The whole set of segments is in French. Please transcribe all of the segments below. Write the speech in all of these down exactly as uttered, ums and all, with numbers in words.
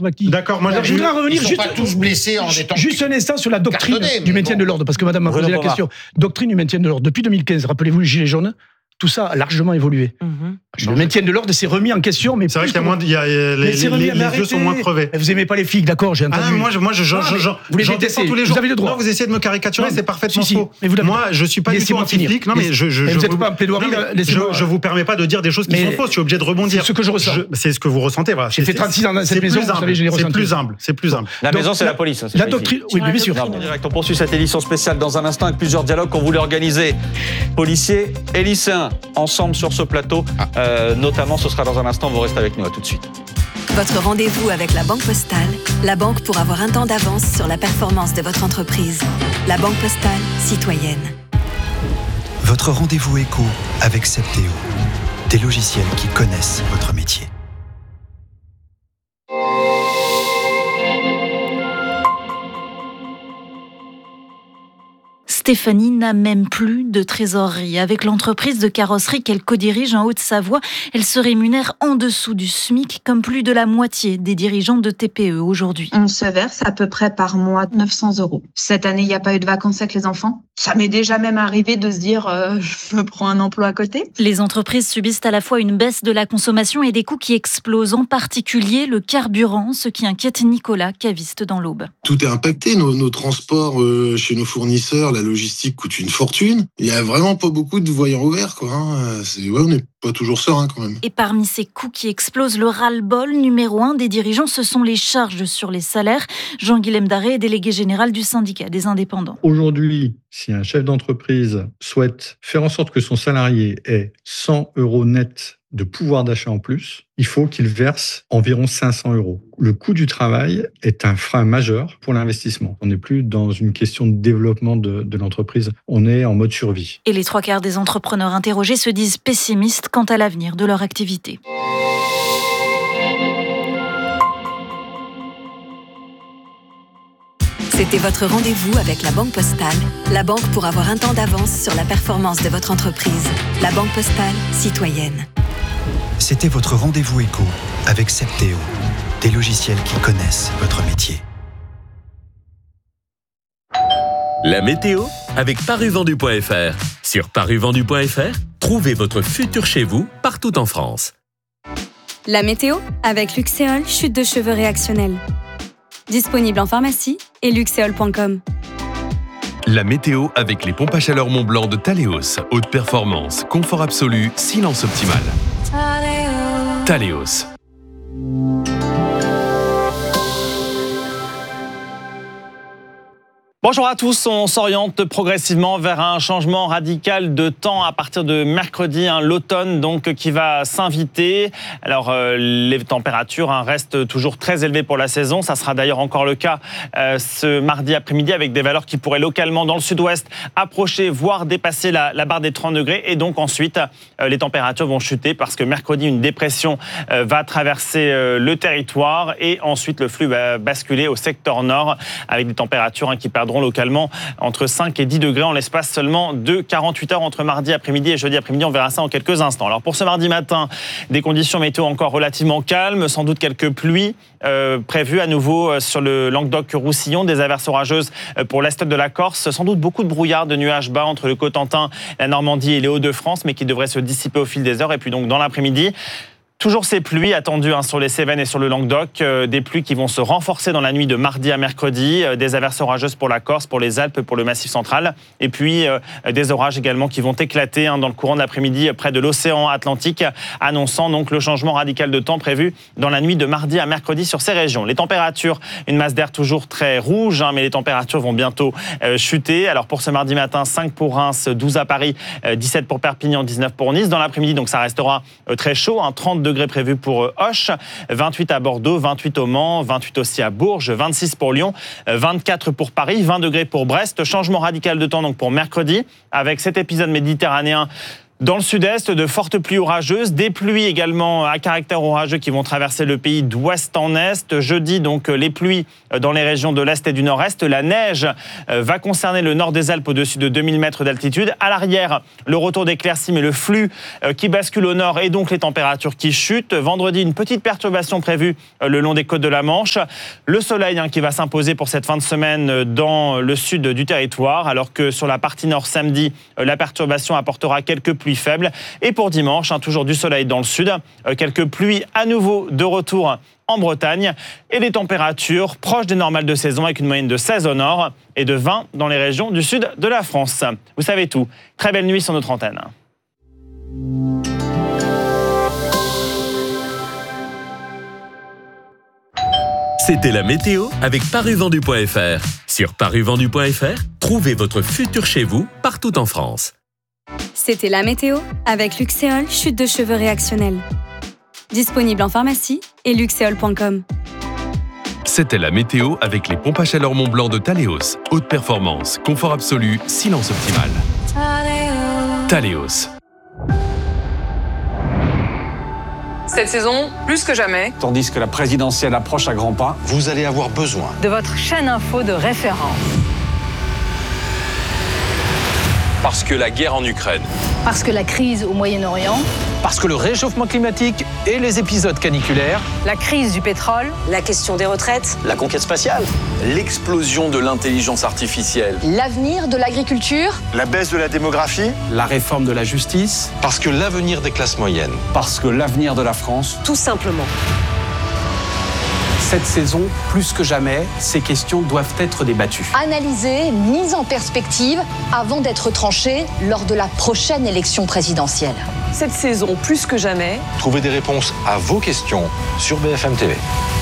rétroactive. D'accord, moi Alors, je voudrais revenir Ils sont juste, pas tous blessés en étant juste un instant sur la doctrine cartonnés, du maintien bon. de l'ordre, parce que madame m'a posé la question. Doctrine du maintien de l'ordre. Depuis deux mille quinze, rappelez-vous les Gilets jaunes, tout ça a largement évolué. Mm-hmm. Le maintien de l'ordre s'est remis en question, mais c'est vrai qu'il y a moins, il y a, les, les, les, les yeux sont moins crevés. Vous aimez pas les flics, d'accord, j'ai entendu. Ah, moi, je, moi, je, je, ah, je, je, vous les j'en défends tous les jours. Vous avez le droit. Non, vous essayez de me caricaturer, non, c'est parfaitement si, faux. Si, vous moi, je suis pas du tout anti-flic. Non, mais je, je, mais je vous vous n'êtes pas en plaidoirie. Non, je, je vous permets pas de dire des choses qui mais sont fausses. Je suis obligé de rebondir. C'est ce que je ressens. Je, c'est ce que vous ressentez. Voilà. J'ai fait trente-six ans dans cette maison. C'est plus humble. C'est plus humble. La maison, c'est la police. La doctrine. Oui, bien sûr. On poursuit cette édition spéciale dans un instant avec plusieurs dialogues qu'on voulait organiser. Policiers et lycéens ensemble sur ce plateau. Euh, notamment, ce sera dans un instant. Vous restez avec nous. À tout de suite. Votre rendez-vous avec la Banque Postale, la banque pour avoir un temps d'avance sur la performance de votre entreprise. La Banque Postale citoyenne. Votre rendez-vous éco avec Septéo, des logiciels qui connaissent votre métier. Stéphanie n'a même plus de trésorerie. Avec l'entreprise de carrosserie qu'elle codirige en Haute-Savoie, elle se rémunère en dessous du SMIC, comme plus de la moitié des dirigeants de T P E aujourd'hui. On se verse à peu près par mois neuf cents euros. Cette année, il n'y a pas eu de vacances avec les enfants. Ça m'est déjà même arrivé de se dire euh, je me prends un emploi à côté. Les entreprises subissent à la fois une baisse de la consommation et des coûts qui explosent, en particulier le carburant, ce qui inquiète Nicolas, caviste dans l'Aube. Tout est impacté, nos, nos transports euh, chez nos fournisseurs, la logistique coûte une fortune. Il y a vraiment pas beaucoup de voyants ouverts, quoi. Hein. C'est, ouais, on n'est pas toujours serein quand même. Et parmi ces coûts qui explosent, le ras-le-bol numéro un des dirigeants, ce sont les charges sur les salaires. Jean-Guilhem Daré est délégué général du syndicat des indépendants. Aujourd'hui, si un chef d'entreprise souhaite faire en sorte que son salarié ait cent euros net de pouvoir d'achat en plus, il faut qu'il verse environ cinq cents euros. Le coût du travail est un frein majeur pour l'investissement. On n'est plus dans une question de développement de, de l'entreprise, on est en mode survie. Et les trois quarts des entrepreneurs interrogés se disent pessimistes quant à l'avenir de leur activité. C'était votre rendez-vous avec la Banque Postale, la banque pour avoir un temps d'avance sur la performance de votre entreprise. La Banque Postale citoyenne. C'était votre rendez-vous éco avec Septéo, des logiciels qui connaissent votre métier. La météo avec paruvendu point f r. Sur paruvendu point f r, trouvez votre futur chez vous partout en France. La météo avec Luxéol, chute de cheveux réactionnelle. Disponible en pharmacie et luxéol point com. La météo avec les pompes à chaleur Mont-Blanc de Thaléos. Haute performance, confort absolu, silence optimal. Thaléos. Bonjour à tous, on s'oriente progressivement vers un changement radical de temps à partir de mercredi, hein, l'automne donc qui va s'inviter. Alors euh, les températures hein, restent toujours très élevées pour la saison, ça sera d'ailleurs encore le cas euh, ce mardi après-midi avec des valeurs qui pourraient localement dans le sud-ouest approcher voire dépasser la, la barre des trente degrés et donc ensuite euh, les températures vont chuter parce que mercredi une dépression euh, va traverser euh, le territoire et ensuite le flux va basculer au secteur nord avec des températures hein, qui perdront localement entre cinq et dix degrés en l'espace seulement de quarante-huit heures entre mardi après-midi et jeudi après-midi. On verra ça en quelques instants. Alors pour ce mardi matin, des conditions météo encore relativement calmes, sans doute quelques pluies euh, prévues à nouveau sur le Languedoc-Roussillon, des averses orageuses pour l'est de la Corse, sans doute beaucoup de brouillard, de nuages bas entre le Cotentin, la Normandie et les Hauts-de-France, mais qui devraient se dissiper au fil des heures. Et puis donc dans l'après-midi, toujours ces pluies attendues hein, sur les Cévennes et sur le Languedoc, euh, des pluies qui vont se renforcer dans la nuit de mardi à mercredi, euh, des averses orageuses pour la Corse, pour les Alpes, pour le Massif central, et puis euh, des orages également qui vont éclater hein, dans le courant de l'après-midi près de l'océan Atlantique, annonçant donc le changement radical de temps prévu dans la nuit de mardi à mercredi sur ces régions. Les températures, une masse d'air toujours très rouge, hein, mais les températures vont bientôt euh, chuter. Alors pour ce mardi matin, cinq pour Reims, douze à Paris, euh, dix-sept pour Perpignan, dix-neuf pour Nice. Dans l'après-midi, donc ça restera euh, très chaud, hein, trente degrés prévus pour Auch, vingt-huit à Bordeaux, vingt-huit au Mans, vingt-huit aussi à Bourges, vingt-six pour Lyon, vingt-quatre pour Paris, vingt degrés pour Brest. Changement radical de temps donc pour mercredi avec cet épisode méditerranéen Dans le sud-est, de fortes pluies orageuses, des pluies également à caractère orageux qui vont traverser le pays d'ouest en est. Jeudi, donc, les pluies dans les régions de l'est et du nord-est. La neige va concerner le nord des Alpes au-dessus de deux mille mètres d'altitude. À l'arrière, le retour d'éclaircies, mais le flux qui bascule au nord et donc les températures qui chutent. Vendredi, une petite perturbation prévue le long des côtes de la Manche. Le soleil hein, qui va s'imposer pour cette fin de semaine dans le sud du territoire, alors que sur la partie nord samedi, la perturbation apportera quelques pluies faibles. Et pour dimanche, hein, toujours du soleil dans le sud, euh, quelques pluies à nouveau de retour en Bretagne et des températures proches des normales de saison avec une moyenne de seize au nord et de vingt dans les régions du sud de la France. Vous savez tout. Très belle nuit sur notre antenne. C'était la météo avec paruvendu point f r. Sur paruvendu point f r, trouvez votre futur chez vous partout en France. C'était la météo avec Luxéol, chute de cheveux réactionnelle. Disponible en pharmacie et luxéol point com. C'était la météo avec les pompes à chaleur Mont-Blanc de Taleos. Haute performance, confort absolu, silence optimal. Taleos. Cette saison, plus que jamais, tandis que la présidentielle approche à grands pas, vous allez avoir besoin de votre chaîne info de référence. Parce que la guerre en Ukraine. Parce que la crise au Moyen-Orient. Parce que le réchauffement climatique et les épisodes caniculaires. La crise du pétrole. La question des retraites. La conquête spatiale. L'explosion de l'intelligence artificielle. L'avenir de l'agriculture. La baisse de la démographie. La réforme de la justice. Parce que l'avenir des classes moyennes. Parce que l'avenir de la France. Tout simplement. Cette saison, plus que jamais, ces questions doivent être débattues. Analysées, mises en perspective, avant d'être tranchées lors de la prochaine élection présidentielle. Cette saison, plus que jamais, trouvez des réponses à vos questions sur B F M T V.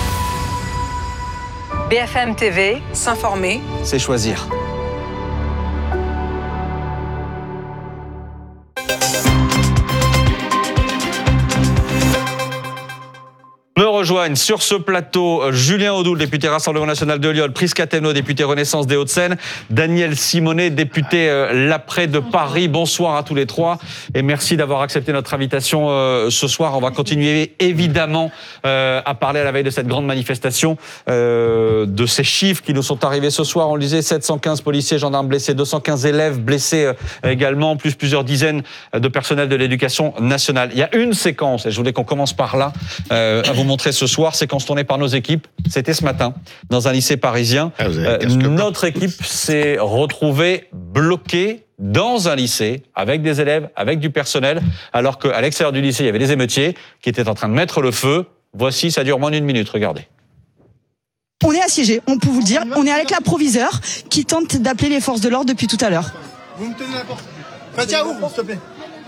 B F M T V, s'informer, c'est choisir. Me rejoignent sur ce plateau Julien Audoul, député Rassemblement National de Lyon, Prisca Thévenot, député Renaissance des Hauts-de-Seine, Daniel Simonet, député euh, Laprès de Paris. Bonsoir à tous les trois et merci d'avoir accepté notre invitation euh, ce soir. On va continuer évidemment euh, à parler à la veille de cette grande manifestation euh, de ces chiffres qui nous sont arrivés ce soir. On le disait, sept cent quinze policiers, gendarmes blessés, deux cent quinze élèves blessés euh, également, plus plusieurs dizaines de personnels de l'éducation nationale. Il y a une séquence, et je voulais qu'on commence par là, euh, à vous montrer ce soir, séquence tournée par nos équipes. C'était ce matin, dans un lycée parisien. Ah, euh, notre équipe s'est retrouvée bloquée dans un lycée, avec des élèves, avec du personnel, alors qu'à l'extérieur du lycée, il y avait des émeutiers qui étaient en train de mettre le feu. Voici, ça dure moins d'une minute, regardez. On est assiégés, on peut vous le dire. On est avec l'approviseur qui tente d'appeler les forces de l'ordre depuis tout à l'heure. Vous me tenez la porte. Fatia, ouvre, s'il te plaît.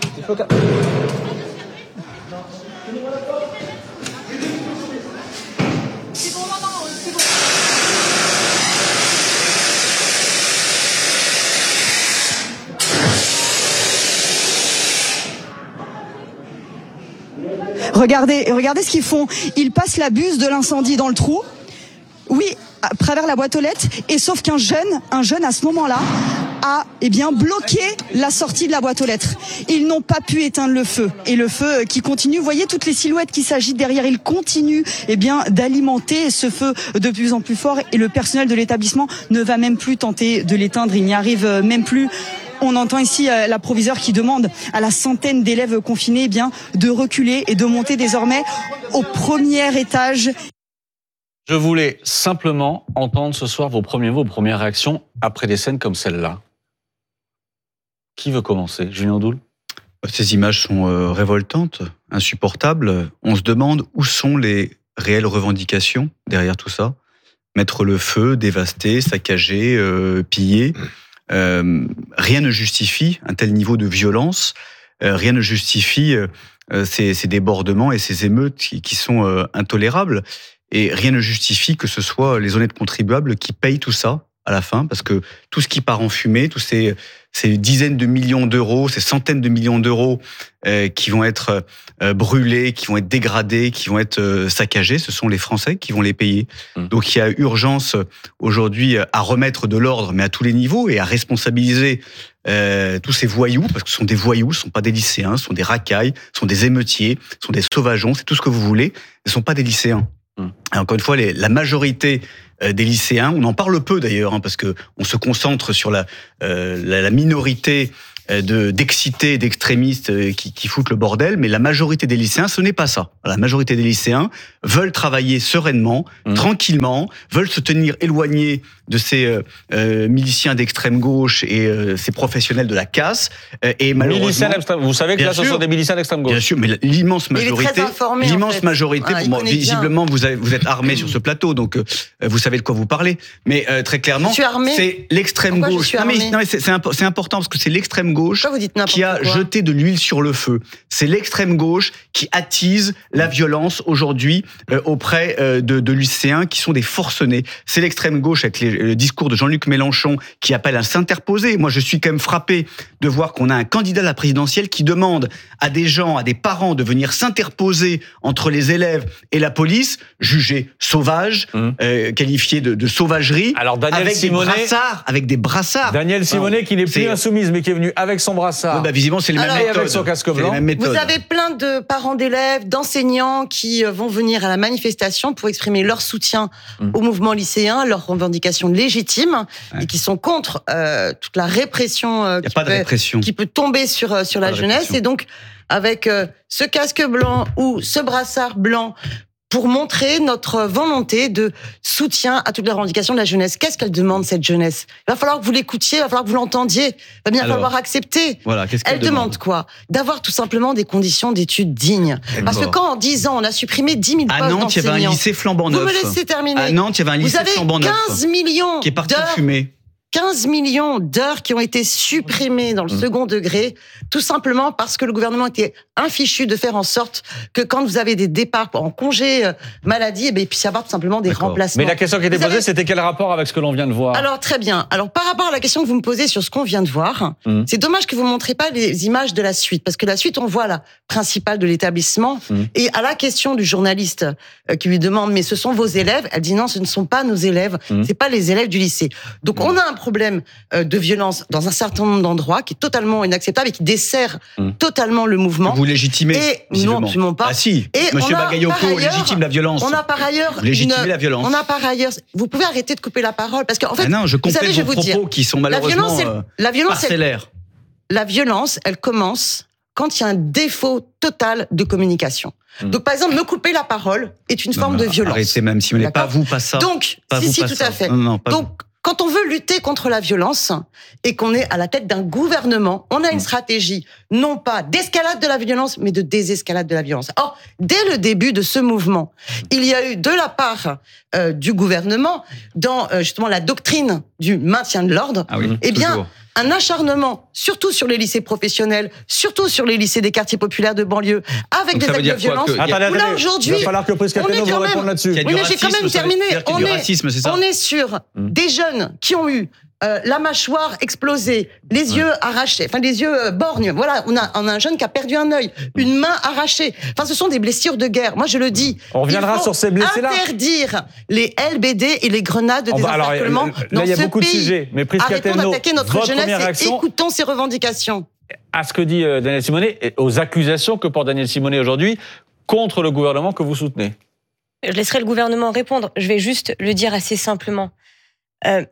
Regardez, regardez ce qu'ils font. Ils passent la buse de l'incendie dans le trou. Oui, à travers la boîte aux lettres. Et sauf qu'un jeune, un jeune à ce moment-là, a eh bien bloqué la sortie de la boîte aux lettres. Ils n'ont pas pu éteindre le feu. Et le feu qui continue. Vous voyez toutes les silhouettes qui s'agitent derrière. Il continue eh bien d'alimenter ce feu de plus en plus fort. Et le personnel de l'établissement ne va même plus tenter de l'éteindre. Il n'y arrive même plus. On entend ici euh, l'approviseur qui demande à la centaine d'élèves confinés eh bien, de reculer et de monter désormais au premier étage. Je voulais simplement entendre ce soir vos premiers mots, vos premières réactions après des scènes comme celle-là. Qui veut commencer? Julien Audoul? Ces images sont euh, révoltantes, insupportables. On se demande où sont les réelles revendications derrière tout ça. Mettre le feu, dévaster, saccager, euh, piller... Euh, rien ne justifie un tel niveau de violence, euh, rien ne justifie euh, ces, ces débordements et ces émeutes qui, qui sont euh, intolérables, et rien ne justifie que ce soit les honnêtes contribuables qui payent tout ça à la fin, parce que tout ce qui part en fumée, tous ces, ces dizaines de millions d'euros, ces centaines de millions d'euros euh, qui vont être euh, brûlés, qui vont être dégradés, qui vont être euh, saccagés, ce sont les Français qui vont les payer. Mmh. Donc il y a urgence aujourd'hui à remettre de l'ordre, mais à tous les niveaux, et à responsabiliser euh, tous ces voyous, parce que ce sont des voyous, ce ne sont pas des lycéens, ce sont des racailles, ce sont des émeutiers, ce sont des sauvageons, c'est tout ce que vous voulez, ce ne sont pas des lycéens. Mmh. Et encore une fois, les, la majorité des lycéens, on en parle peu d'ailleurs, hein, parce que on se concentre sur la, euh, la, la minorité de d'excités, d'extrémistes qui, qui foutent le bordel, mais la majorité des lycéens, ce n'est pas ça. La majorité des lycéens veulent travailler sereinement, mmh. tranquillement, veulent se tenir éloignés de ces euh, euh, miliciens d'extrême gauche et euh, ces professionnels de la casse. Euh, et malheureusement, vous savez que là, ce sont des miliciens d'extrême gauche. Bien sûr, mais l'immense majorité, informé, l'immense en fait. majorité, ah, bon, visiblement, vous, avez, vous êtes armés sur ce plateau, donc euh, vous savez de quoi vous parlez. Mais euh, très clairement, c'est l'extrême Pourquoi gauche. Non, mais, non, mais c'est, c'est, impo- c'est important parce que c'est l'extrême gauche qui a quoi jeté de l'huile sur le feu. C'est l'extrême gauche qui attise la violence aujourd'hui euh, auprès euh, de, de lycéens qui sont des forcenés. C'est l'extrême gauche avec les, le discours de Jean-Luc Mélenchon qui appelle à s'interposer. Moi, je suis quand même frappé de voir qu'on a un candidat à la présidentielle qui demande à des gens, à des parents de venir s'interposer entre les élèves et la police, jugés sauvages, mmh. euh, qualifiés de, de sauvagerie, Alors, Daniel avec Simonet, des brassards, avec des brassards. Daniel Simonet non, qui n'est plus c'est... insoumise, mais qui est venu avec son brassard. Oui, bah, visiblement, c'est les Alors, mêmes méthodes. Avec son casque blanc. Vous avez plein de parents d'élèves, d'enseignants qui vont venir à la manifestation pour exprimer leur soutien mmh. au mouvement lycéen, leurs revendications légitimes, ouais. et qui sont contre euh, toute la répression, euh, qui, pas de peut, répression qui peut tomber sur, sur la jeunesse. Et donc, avec euh, ce casque blanc ou ce brassard blanc, pour montrer notre volonté de soutien à toutes les revendications de la jeunesse. Qu'est-ce qu'elle demande, cette jeunesse ? Il va falloir que vous l'écoutiez, il va falloir que vous l'entendiez, il va bien Alors, falloir accepter. Voilà, qu'est-ce qu'elle Elle demande, demande quoi ? D'avoir tout simplement des conditions d'études dignes. Elle Parce que quand en dix ans, on a supprimé dix mille postes d'enseignants... À Nantes, il y avait un lycée flambant neuf. Vous me laissez terminer. À Nantes, il y avait un lycée flambant neuf. Vous avez quinze millions qui est parti d'heures fumer. quinze millions d'heures qui ont été supprimées dans le mmh. second degré, tout simplement parce que le gouvernement était infichu de faire en sorte que quand vous avez des départs en congé euh, maladie, eh bien, il puisse y avoir tout simplement des D'accord. remplacements. Mais la question qui était vous posée, avez... c'était quel rapport avec ce que l'on vient de voir ? Alors, très bien. Alors, par rapport à la question que vous me posez sur ce qu'on vient de voir, mmh. c'est dommage que vous ne montrez pas les images de la suite, parce que la suite, on voit la principale de l'établissement, mmh. et à la question du journaliste euh, qui lui demande, mais ce sont vos élèves ? Elle dit non, ce ne sont pas nos élèves, mmh. c'est pas les élèves du lycée. Donc, mmh. on a un problème euh, de violence dans un certain nombre d'endroits qui est totalement inacceptable et qui dessert mmh. totalement le mouvement. Vous légitimez et non, absolument pas. Ah si, et Monsieur Bagayoko légitime la violence. On a par ailleurs légitimer la violence. On a par ailleurs. Vous pouvez arrêter de couper la parole parce qu'en fait, ah non, je complète vous savez, je vos vais vous propos dire, qui sont malheureusement la violence, la violence, parcellaires. Elle, la violence, elle commence quand il y a un défaut total de communication. Mmh. Donc, par exemple, me couper la parole est une non, forme non, de violence. Arrêtez même, si vous n'êtes pas vous, pas ça. Donc, pas si, vous, si, pas tout ça. à fait. Non, non, pas Donc, vous. Quand on veut lutter contre la violence et qu'on est à la tête d'un gouvernement, on a une stratégie, non pas d'escalade de la violence, mais de désescalade de la violence. Or, dès le début de ce mouvement, il y a eu de la part euh, du gouvernement, dans euh, justement la doctrine du maintien de l'ordre, ah oui, eh bien, toujours. un acharnement, surtout sur les lycées professionnels, surtout sur les lycées des quartiers populaires de banlieue, avec Donc des actes de violence. Que... Attendez, attendez, là, aujourd'hui, il va falloir que Priscateno vous réponde là-dessus. Oui, mais j'ai quand même terminé. On est, racisme, c'est ça on est sur mmh. des jeunes qui ont eu euh, la mâchoire explosée, les ouais. yeux arrachés, enfin les yeux euh, borgnes. Voilà, on a, on a un jeune qui a perdu un œil, une main arrachée. Enfin, ce sont des blessures de guerre. Moi, je le dis. On reviendra sur ces blessés-là. Interdire les L B D et les grenades de désencerclement alors, dans là, il y a ce beaucoup pays. de sujets. Mais Arrêtons d'attaquer notre votre jeunesse et réaction écoutons ses revendications. À ce que dit euh, Daniel Simonet, et aux accusations que porte Daniel Simonet aujourd'hui contre le gouvernement que vous soutenez. Je laisserai le gouvernement répondre. Je vais juste le dire assez simplement. Euh,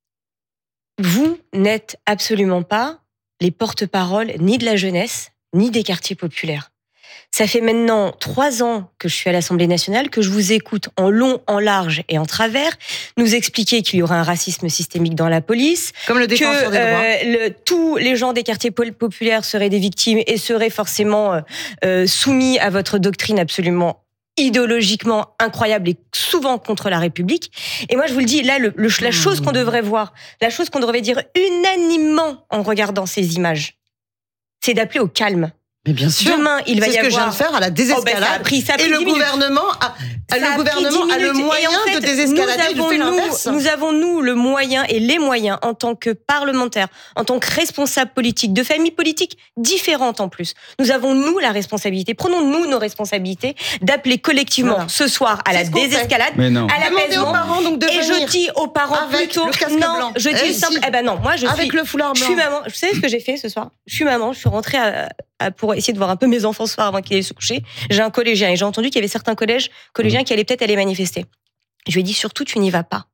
vous n'êtes absolument pas les porte-paroles ni de la jeunesse, ni des quartiers populaires. Ça fait maintenant trois ans que je suis à l'Assemblée nationale, que je vous écoute en long, en large et en travers, nous expliquer qu'il y aura un racisme systémique dans la police. Comme le défenseur que, des droits. Euh, le, tous les gens des quartiers populaires seraient des victimes et seraient forcément euh, soumis à votre doctrine absolument idéologiquement incroyable et souvent contre la République. Et moi, je vous le dis, là, le, le, la chose qu'on devrait voir, la chose qu'on devrait dire unanimement en regardant ces images, c'est d'appeler au calme. Mais bien sûr. Demain, il va y avoir. C'est ce que je viens de faire à la désescalade. Oh ben ça a pris, ça a pris et le gouvernement a, le gouvernement a le moyen de désescalader, nous avons, je fais nous, l'inverse. nous avons, nous, le moyen et les moyens, en tant que parlementaires, en tant que responsables politiques, de familles politiques différentes en plus. Nous avons, nous, la responsabilité, prenons-nous nos responsabilités d'appeler collectivement Voilà. ce soir à la C'est ce qu'on fait. désescalade, Mais non. à Demandez l'apaisement. aux parents donc de Et je venir dis aux parents avec plutôt, le casque non, blanc. je dis Eh, simple, si. eh ben non, moi je Avec suis, le foulard je blanc. suis maman. Vous savez ce que j'ai fait ce soir? Je suis maman, je suis rentrée à, à- pour essayer de voir un peu mes enfants ce soir avant qu'ils aillent se coucher. J'ai un collégien et j'ai entendu qu'il y avait certains collèges, collégiens qui allaient peut-être aller manifester. Je lui ai dit surtout tu n'y vas pas.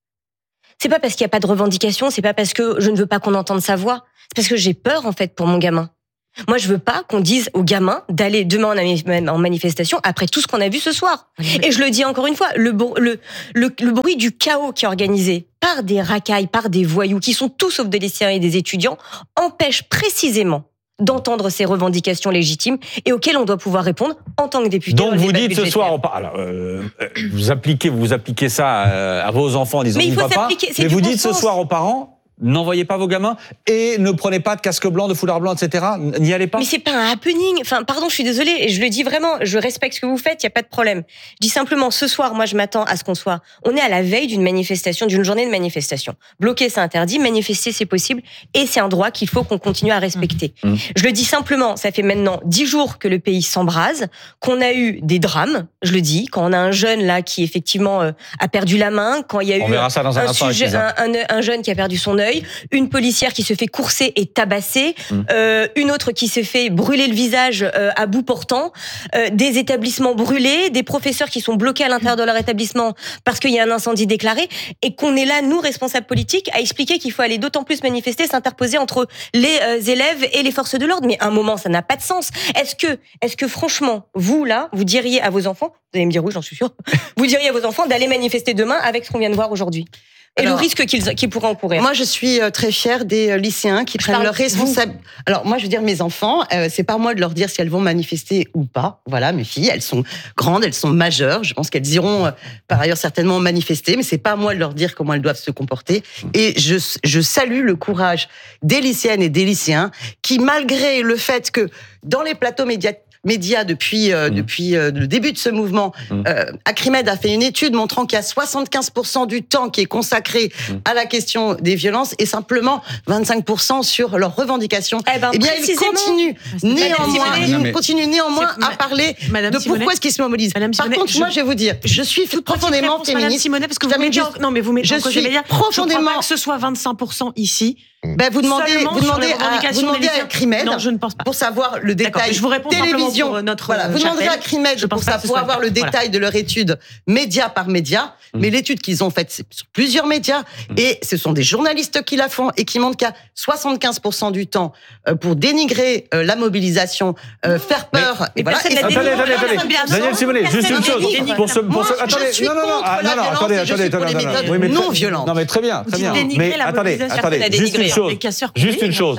C'est pas parce qu'il n'y a pas de revendication, c'est pas parce que je ne veux pas qu'on entende sa voix, c'est parce que j'ai peur en fait pour mon gamin. Moi, je veux pas qu'on dise aux gamins d'aller demain en ami- en manifestation après tout ce qu'on a vu ce soir. Et je le dis encore une fois, le, br- le, le, le bruit du chaos qui est organisé par des racailles, par des voyous, qui sont tous sauf des lycéens et des étudiants, empêche précisément d'entendre ces revendications légitimes et auxquelles on doit pouvoir répondre en tant que député. Donc dans le vous débat dites ce budgétaire. soir, on par- alors, euh, euh, vous appliquez, vous appliquez ça à, à vos enfants en disant Mais il n'y faut va pas, s'appliquer, c'est mais du vous bon dites ce sens. soir aux parents, n'envoyez pas vos gamins et ne prenez pas de casque blanc, de foulard blanc, et cetera. N'y allez pas. Mais c'est pas un happening. Enfin, pardon, je suis désolée, et je le dis vraiment, je respecte ce que vous faites, il y a pas de problème. Je dis simplement, ce soir, moi, je m'attends à ce qu'on soit. On est à la veille d'une manifestation, d'une journée de manifestation. Bloquer, c'est interdit. Manifester, c'est possible, et c'est un droit qu'il faut qu'on continue à respecter. Mmh. Je le dis simplement, ça fait maintenant dix jours que le pays s'embrase, qu'on a eu des drames. Je le dis, quand on a un jeune là qui effectivement euh, a perdu la main, quand il y a On eu verra ça dans un un, instant avec sujet, Lisa. un, un, un jeune qui a perdu son œil, une policière qui se fait courser et tabasser, Mmh. euh, une autre qui s'est fait brûler le visage euh, à bout portant, euh, des établissements brûlés, des professeurs qui sont bloqués à l'intérieur de leur établissement parce qu'il y a un incendie déclaré, et qu'on est là, nous, responsables politiques, à expliquer qu'il faut aller d'autant plus manifester, s'interposer entre les euh, élèves et les forces de l'ordre. Mais à un moment, ça n'a pas de sens. Est-ce que, est-ce que franchement, vous, là, vous diriez à vos enfants, vous allez me dire oui, j'en suis sûre, vous diriez à vos enfants d'aller manifester demain avec ce qu'on vient de voir aujourd'hui? Et Alors, le risque qu'ils, qu'ils pourraient encourir. Moi, je suis euh, très fière des euh, lycéens qui Je prennent parle leurs de vous. responsabilités. Alors, moi, je veux dire, mes enfants, euh, c'est pas à moi de leur dire si elles vont manifester ou pas. Voilà, mes filles, elles sont grandes, elles sont majeures. Je pense qu'elles iront, euh, par ailleurs, certainement manifester, mais c'est pas à moi de leur dire comment elles doivent se comporter. Et je, je salue le courage des lycéennes et des lycéens qui, malgré le fait que dans les plateaux médiatiques, médias depuis euh, mmh. depuis euh, le début de ce mouvement. Mmh. Euh, Acrimed a fait une étude montrant qu'il y a soixante-quinze pour cent du temps qui est consacré mmh. à la question des violences et simplement vingt-cinq pour cent sur leurs revendications. Eh, ben, eh bien, ils continuent néanmoins, ils mais... continuent néanmoins à parler Madame de Simonet, pourquoi est-ce qu'ils se mobilisent. Madame Par Simonet, contre, je... moi, je vais vous dire, je suis profondément réponse, Madame féministe. Simonet, parce que vous mettez juste... en... non, mais vous mettez je en cause les suis médias. profondément. Je crois pas que ce soit vingt-cinq pour cent ici. Ben, vous demandez, Seulement vous demandez sur les à, vous revendications demandez des à lycéens. Acrimed Non, je ne pense pas. pour savoir le D'accord, détail. je vous réponds télévision. pour notre voilà, vous demanderez à Acrimed pour, ça, pour avoir le détail voilà. de leur étude média par média. Mmh. Mais l'étude qu'ils ont faite, c'est sur plusieurs médias. Mmh. Et ce sont des journalistes qui la font et qui montrent qu'il y a soixante-quinze pour cent du temps pour dénigrer la mobilisation, euh, faire peur. Mais, et voilà. Et attendez, attendez, attendez. Daniel Simonet, juste une chose. Pour ce, pour ce, attendez, non, non, non, ah, non, non, attendez, attendez, attendez, oui, mais non violentes. Non, mais très bien, très bien. Mais attendez, attendez, juste une chose. Juste une chose.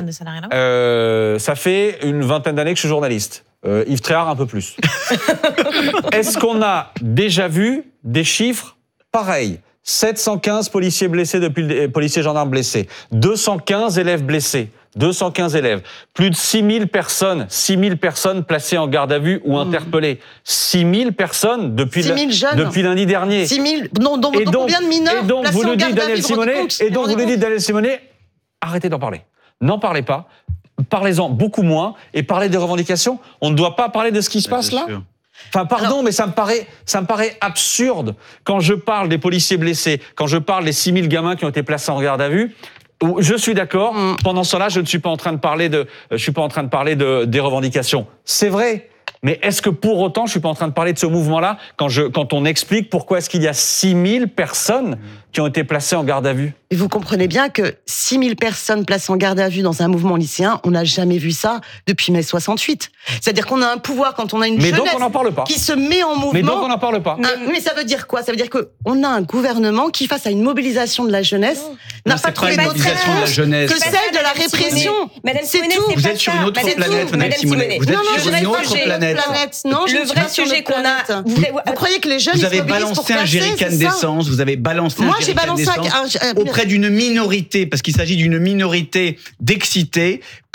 Euh, ça fait une vingtaine d'années que je suis journaliste. Euh, Yves Tréhard, un peu plus. Est-ce qu'on a déjà vu des chiffres pareils? sept cent quinze policiers blessés depuis le, policiers gendarmes blessés, deux cent quinze élèves blessés, deux cent quinze élèves, plus de six mille personnes, six mille personnes placées en garde à vue ou interpellées, six mille personnes depuis six mille jeunes. depuis lundi dernier. six mille non, donc, et donc, combien de mineurs et donc placés vous nous en dites garde à Daniel vue, Simonet, et donc vous nous dites Daniel Simonet, arrêtez d'en parler. N'en parlez pas. Parlez-en beaucoup moins et parlez des revendications. On ne doit pas parler de ce qui se passe là. Sûr. Enfin, pardon, Alors, mais ça me paraît, ça me paraît absurde quand je parle des policiers blessés, quand je parle des six mille gamins qui ont été placés en garde à vue. Je suis d'accord. Mm. Pendant ce temps-là, je ne suis pas en train de parler de, je suis pas en train de parler de, des revendications. C'est vrai. Mais est-ce que pour autant, je suis pas en train de parler de ce mouvement-là quand je, quand on explique pourquoi est-ce qu'il y a six mille personnes qui ont été placées en garde à vue? Et vous comprenez bien que six mille personnes placées en garde à vue dans un mouvement lycéen, on n'a jamais vu ça depuis mai soixante-huit. C'est-à-dire qu'on a un pouvoir quand on a une mais jeunesse donc on n'en parle pas. qui se met en mouvement. Mais donc on n'en parle pas. Ah, mais ça veut dire quoi? Ça veut dire qu'on a un gouvernement qui, face à une mobilisation de la jeunesse, n'a non, pas trouvé d'autre réponse que celle de la répression. Madame c'est Simonet, tout. c'est vous êtes sur une autre Madame planète, Madame Simonet. Vous êtes sur une autre planète. Non, le vrai sujet qu'on a. Vous, vous croyez que les jeunes vous avez se mobilisent balancé pour casser, un jerrycan d'essence, vous avez balancé Moi, un jerrycan d'essence auprès d'une minorité, parce qu'il s'agit d'une minorité d'excités,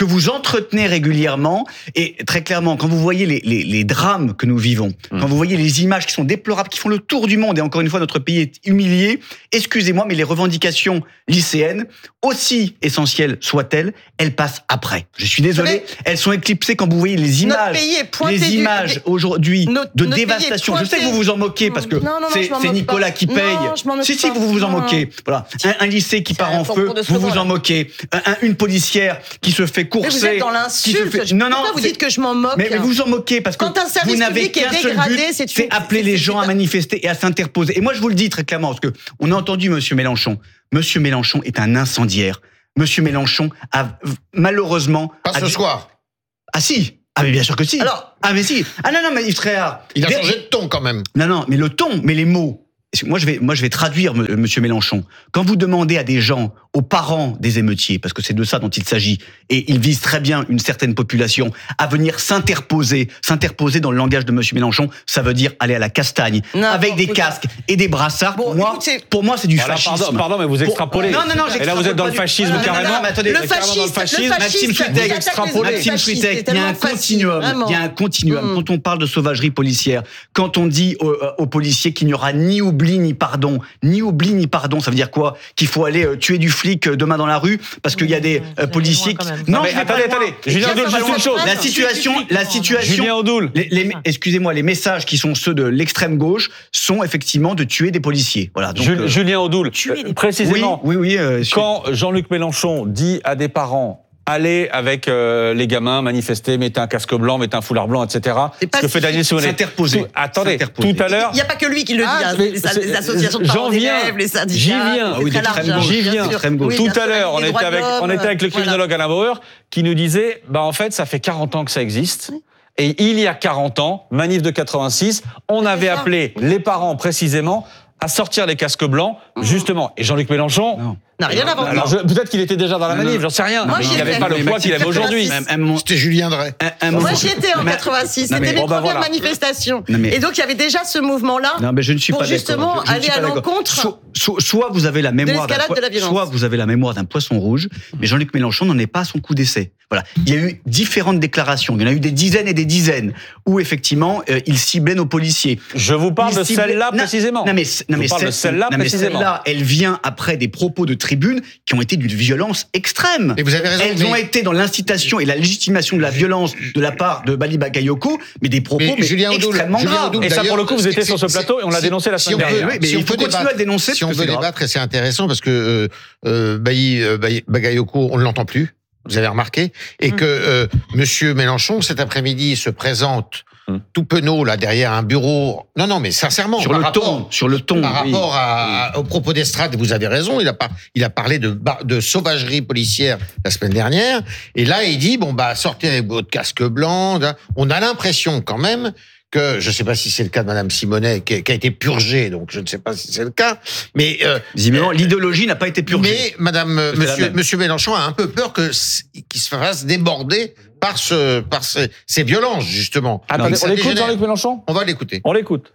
que vous entretenez régulièrement. Et très clairement, quand vous voyez les, les, les drames que nous vivons, mmh. quand vous voyez les images qui sont déplorables, qui font le tour du monde, et encore une fois, notre pays est humilié, excusez-moi, mais les revendications lycéennes, aussi essentielles soient-elles, elles passent après. Je suis désolé, elles sont éclipsées quand vous voyez les images, les images du... aujourd'hui notre, de notre dévastation. Je sais que vous vous en moquez parce que non, non, c'est, non, c'est Nicolas pas. qui paye. Non, si, si, vous vous en non. moquez. Voilà. Un, un lycée qui c'est part en feu, vous vous en moquez. Un, une policière qui se fait courser. Mais vous êtes dans l'insulte. Fait... Non, non. Pourquoi vous dites que je m'en moque? Mais, mais vous vous en moquez parce que vous n'avez qu'un seul but, c'est, c'est appeler les gens à manifester et à s'interposer. Et moi, je vous le dis très clairement parce que on a entendu Monsieur Mélenchon. Monsieur Mélenchon est un incendiaire. Monsieur Mélenchon a malheureusement... Pas ce soir. Ah si. Ah mais bien sûr que si. Alors, ah mais si. Ah non non mais Yves Tréhard. Il a changé de ton quand même. Non non mais le ton, mais les mots. Moi je vais moi je vais traduire Monsieur Mélenchon. Quand vous demandez à des gens, aux parents des émeutiers, parce que c'est de ça dont il s'agit, et il vise très bien une certaine population, à venir s'interposer, s'interposer dans le langage de Monsieur Mélenchon, ça veut dire aller à la castagne, non, avec bon, des écoutez. casques et des brassards. Bon, moi, écoutez, pour moi c'est du voilà, fascisme. Pardon, pardon mais vous extrapolez. Pour... Non non non. Et là vous êtes dans le fascisme du... carrément. Non, non, mais attendez, le fascisme, fascisme, Maxime Switek, extrapolé. Maxime Switek, il y a un continuum. Il y a un continuum. Quand on parle de sauvagerie policière, quand on dit aux, aux policiers qu'il n'y aura ni oubli ni pardon. Ni oubli ni pardon, ça veut dire quoi? Qu'il faut aller euh, tuer du flic euh, demain dans la rue parce qu'il y a des euh, policiers qui... Non, non mais attendez, attendez, Julien Audoul, juste une chose. La situation, la situation... Julien Audoul. Les, les, excusez-moi, les messages qui sont ceux de l'extrême gauche sont effectivement de tuer des policiers. Voilà. Donc, Jules, euh, Julien Audoul, des... précisément, oui, oui, oui, euh, quand Jean-Luc Mélenchon dit à des parents allez avec euh, les gamins manifester, mettez un casque blanc, mettez un foulard blanc, et cetera. C'est pas ce que fait Daniel Simonet. S'interposer. Attendez, s'interposer. Tout à l'heure. Il n'y a pas que lui qui le dit. Ah, hein, les, les associations de parents d'élèves, les syndicats. J'y viens. Ah oui, J'y viens. Oui, tout à l'heure, on était avec, on était avec le criminologue voilà. Alain Bauer qui nous disait, bah en fait, ça fait quarante ans que ça existe. Oui. Et il y a quarante ans, manif de quatre-vingt-six, on avait appelé les parents précisément à sortir les casques blancs, mmh. justement. Et Jean-Luc Mélenchon... Non. n'a rien à voir. Alors je, peut-être qu'il était déjà dans la manif, j'en sais rien. Moi, mais il n'avait pas le poids qu'il avait aujourd'hui. C'était Julien Drey. Moi j'y étais en quatre-vingt-six, c'était mes premières manifestations. Et donc il y avait déjà ce mouvement-là pour justement aller à l'encontre. Soit vous avez la mémoire soit vous avez la mémoire d'un poisson rouge, mais Jean-Luc Mélenchon n'en est pas à son coup d'essai. Voilà, il y a eu différentes déclarations, il y en a eu des dizaines et des dizaines où effectivement il ciblait nos policiers. Je vous parle de celle-là précisément. Non mais non mais celle-là précisément. Celle-là, elle vient après des propos de tribune qui ont été d'une violence extrême. Et vous avez raison. Elles mais... ont été dans l'incitation et la légitimation de la violence de la part de Bali Bakayoko, mais des propos mais, mais Julien extrêmement Julien graves. Odoul, et ça, pour le coup, vous étiez sur ce plateau et on l'a si, dénoncé la semaine si dernière. Oui, mais si il faut continuer débattre, à dénoncer. Si on veut débattre, et c'est intéressant parce que euh, euh, Bali euh, Bakayoko, on ne l'entend plus. Vous avez remarqué, et mmh. que euh, Monsieur Mélenchon cet après-midi se présente mmh. tout penaud là derrière un bureau. Non, non, mais sincèrement, sur le rapport, ton, sur le ton, par oui. rapport à, oui. au propos d'Estrade, vous avez raison. Il a pas, il a parlé de de sauvagerie policière la semaine dernière, et là il dit bon bah sortez avec votre casque blanc. On a l'impression quand même que, je ne sais pas si c'est le cas de Madame Simonet, qui a été purgée, donc je ne sais pas si c'est le cas, mais... Euh, Visiblement, euh, l'idéologie n'a pas été purgée. Mais Madame, euh, monsieur, monsieur Mélenchon a un peu peur que, qu'il se fasse déborder par, ce, par ce, ces violences, justement. Attendez, on l'écoute, Jean-Luc Mélenchon ? On va l'écouter. On l'écoute.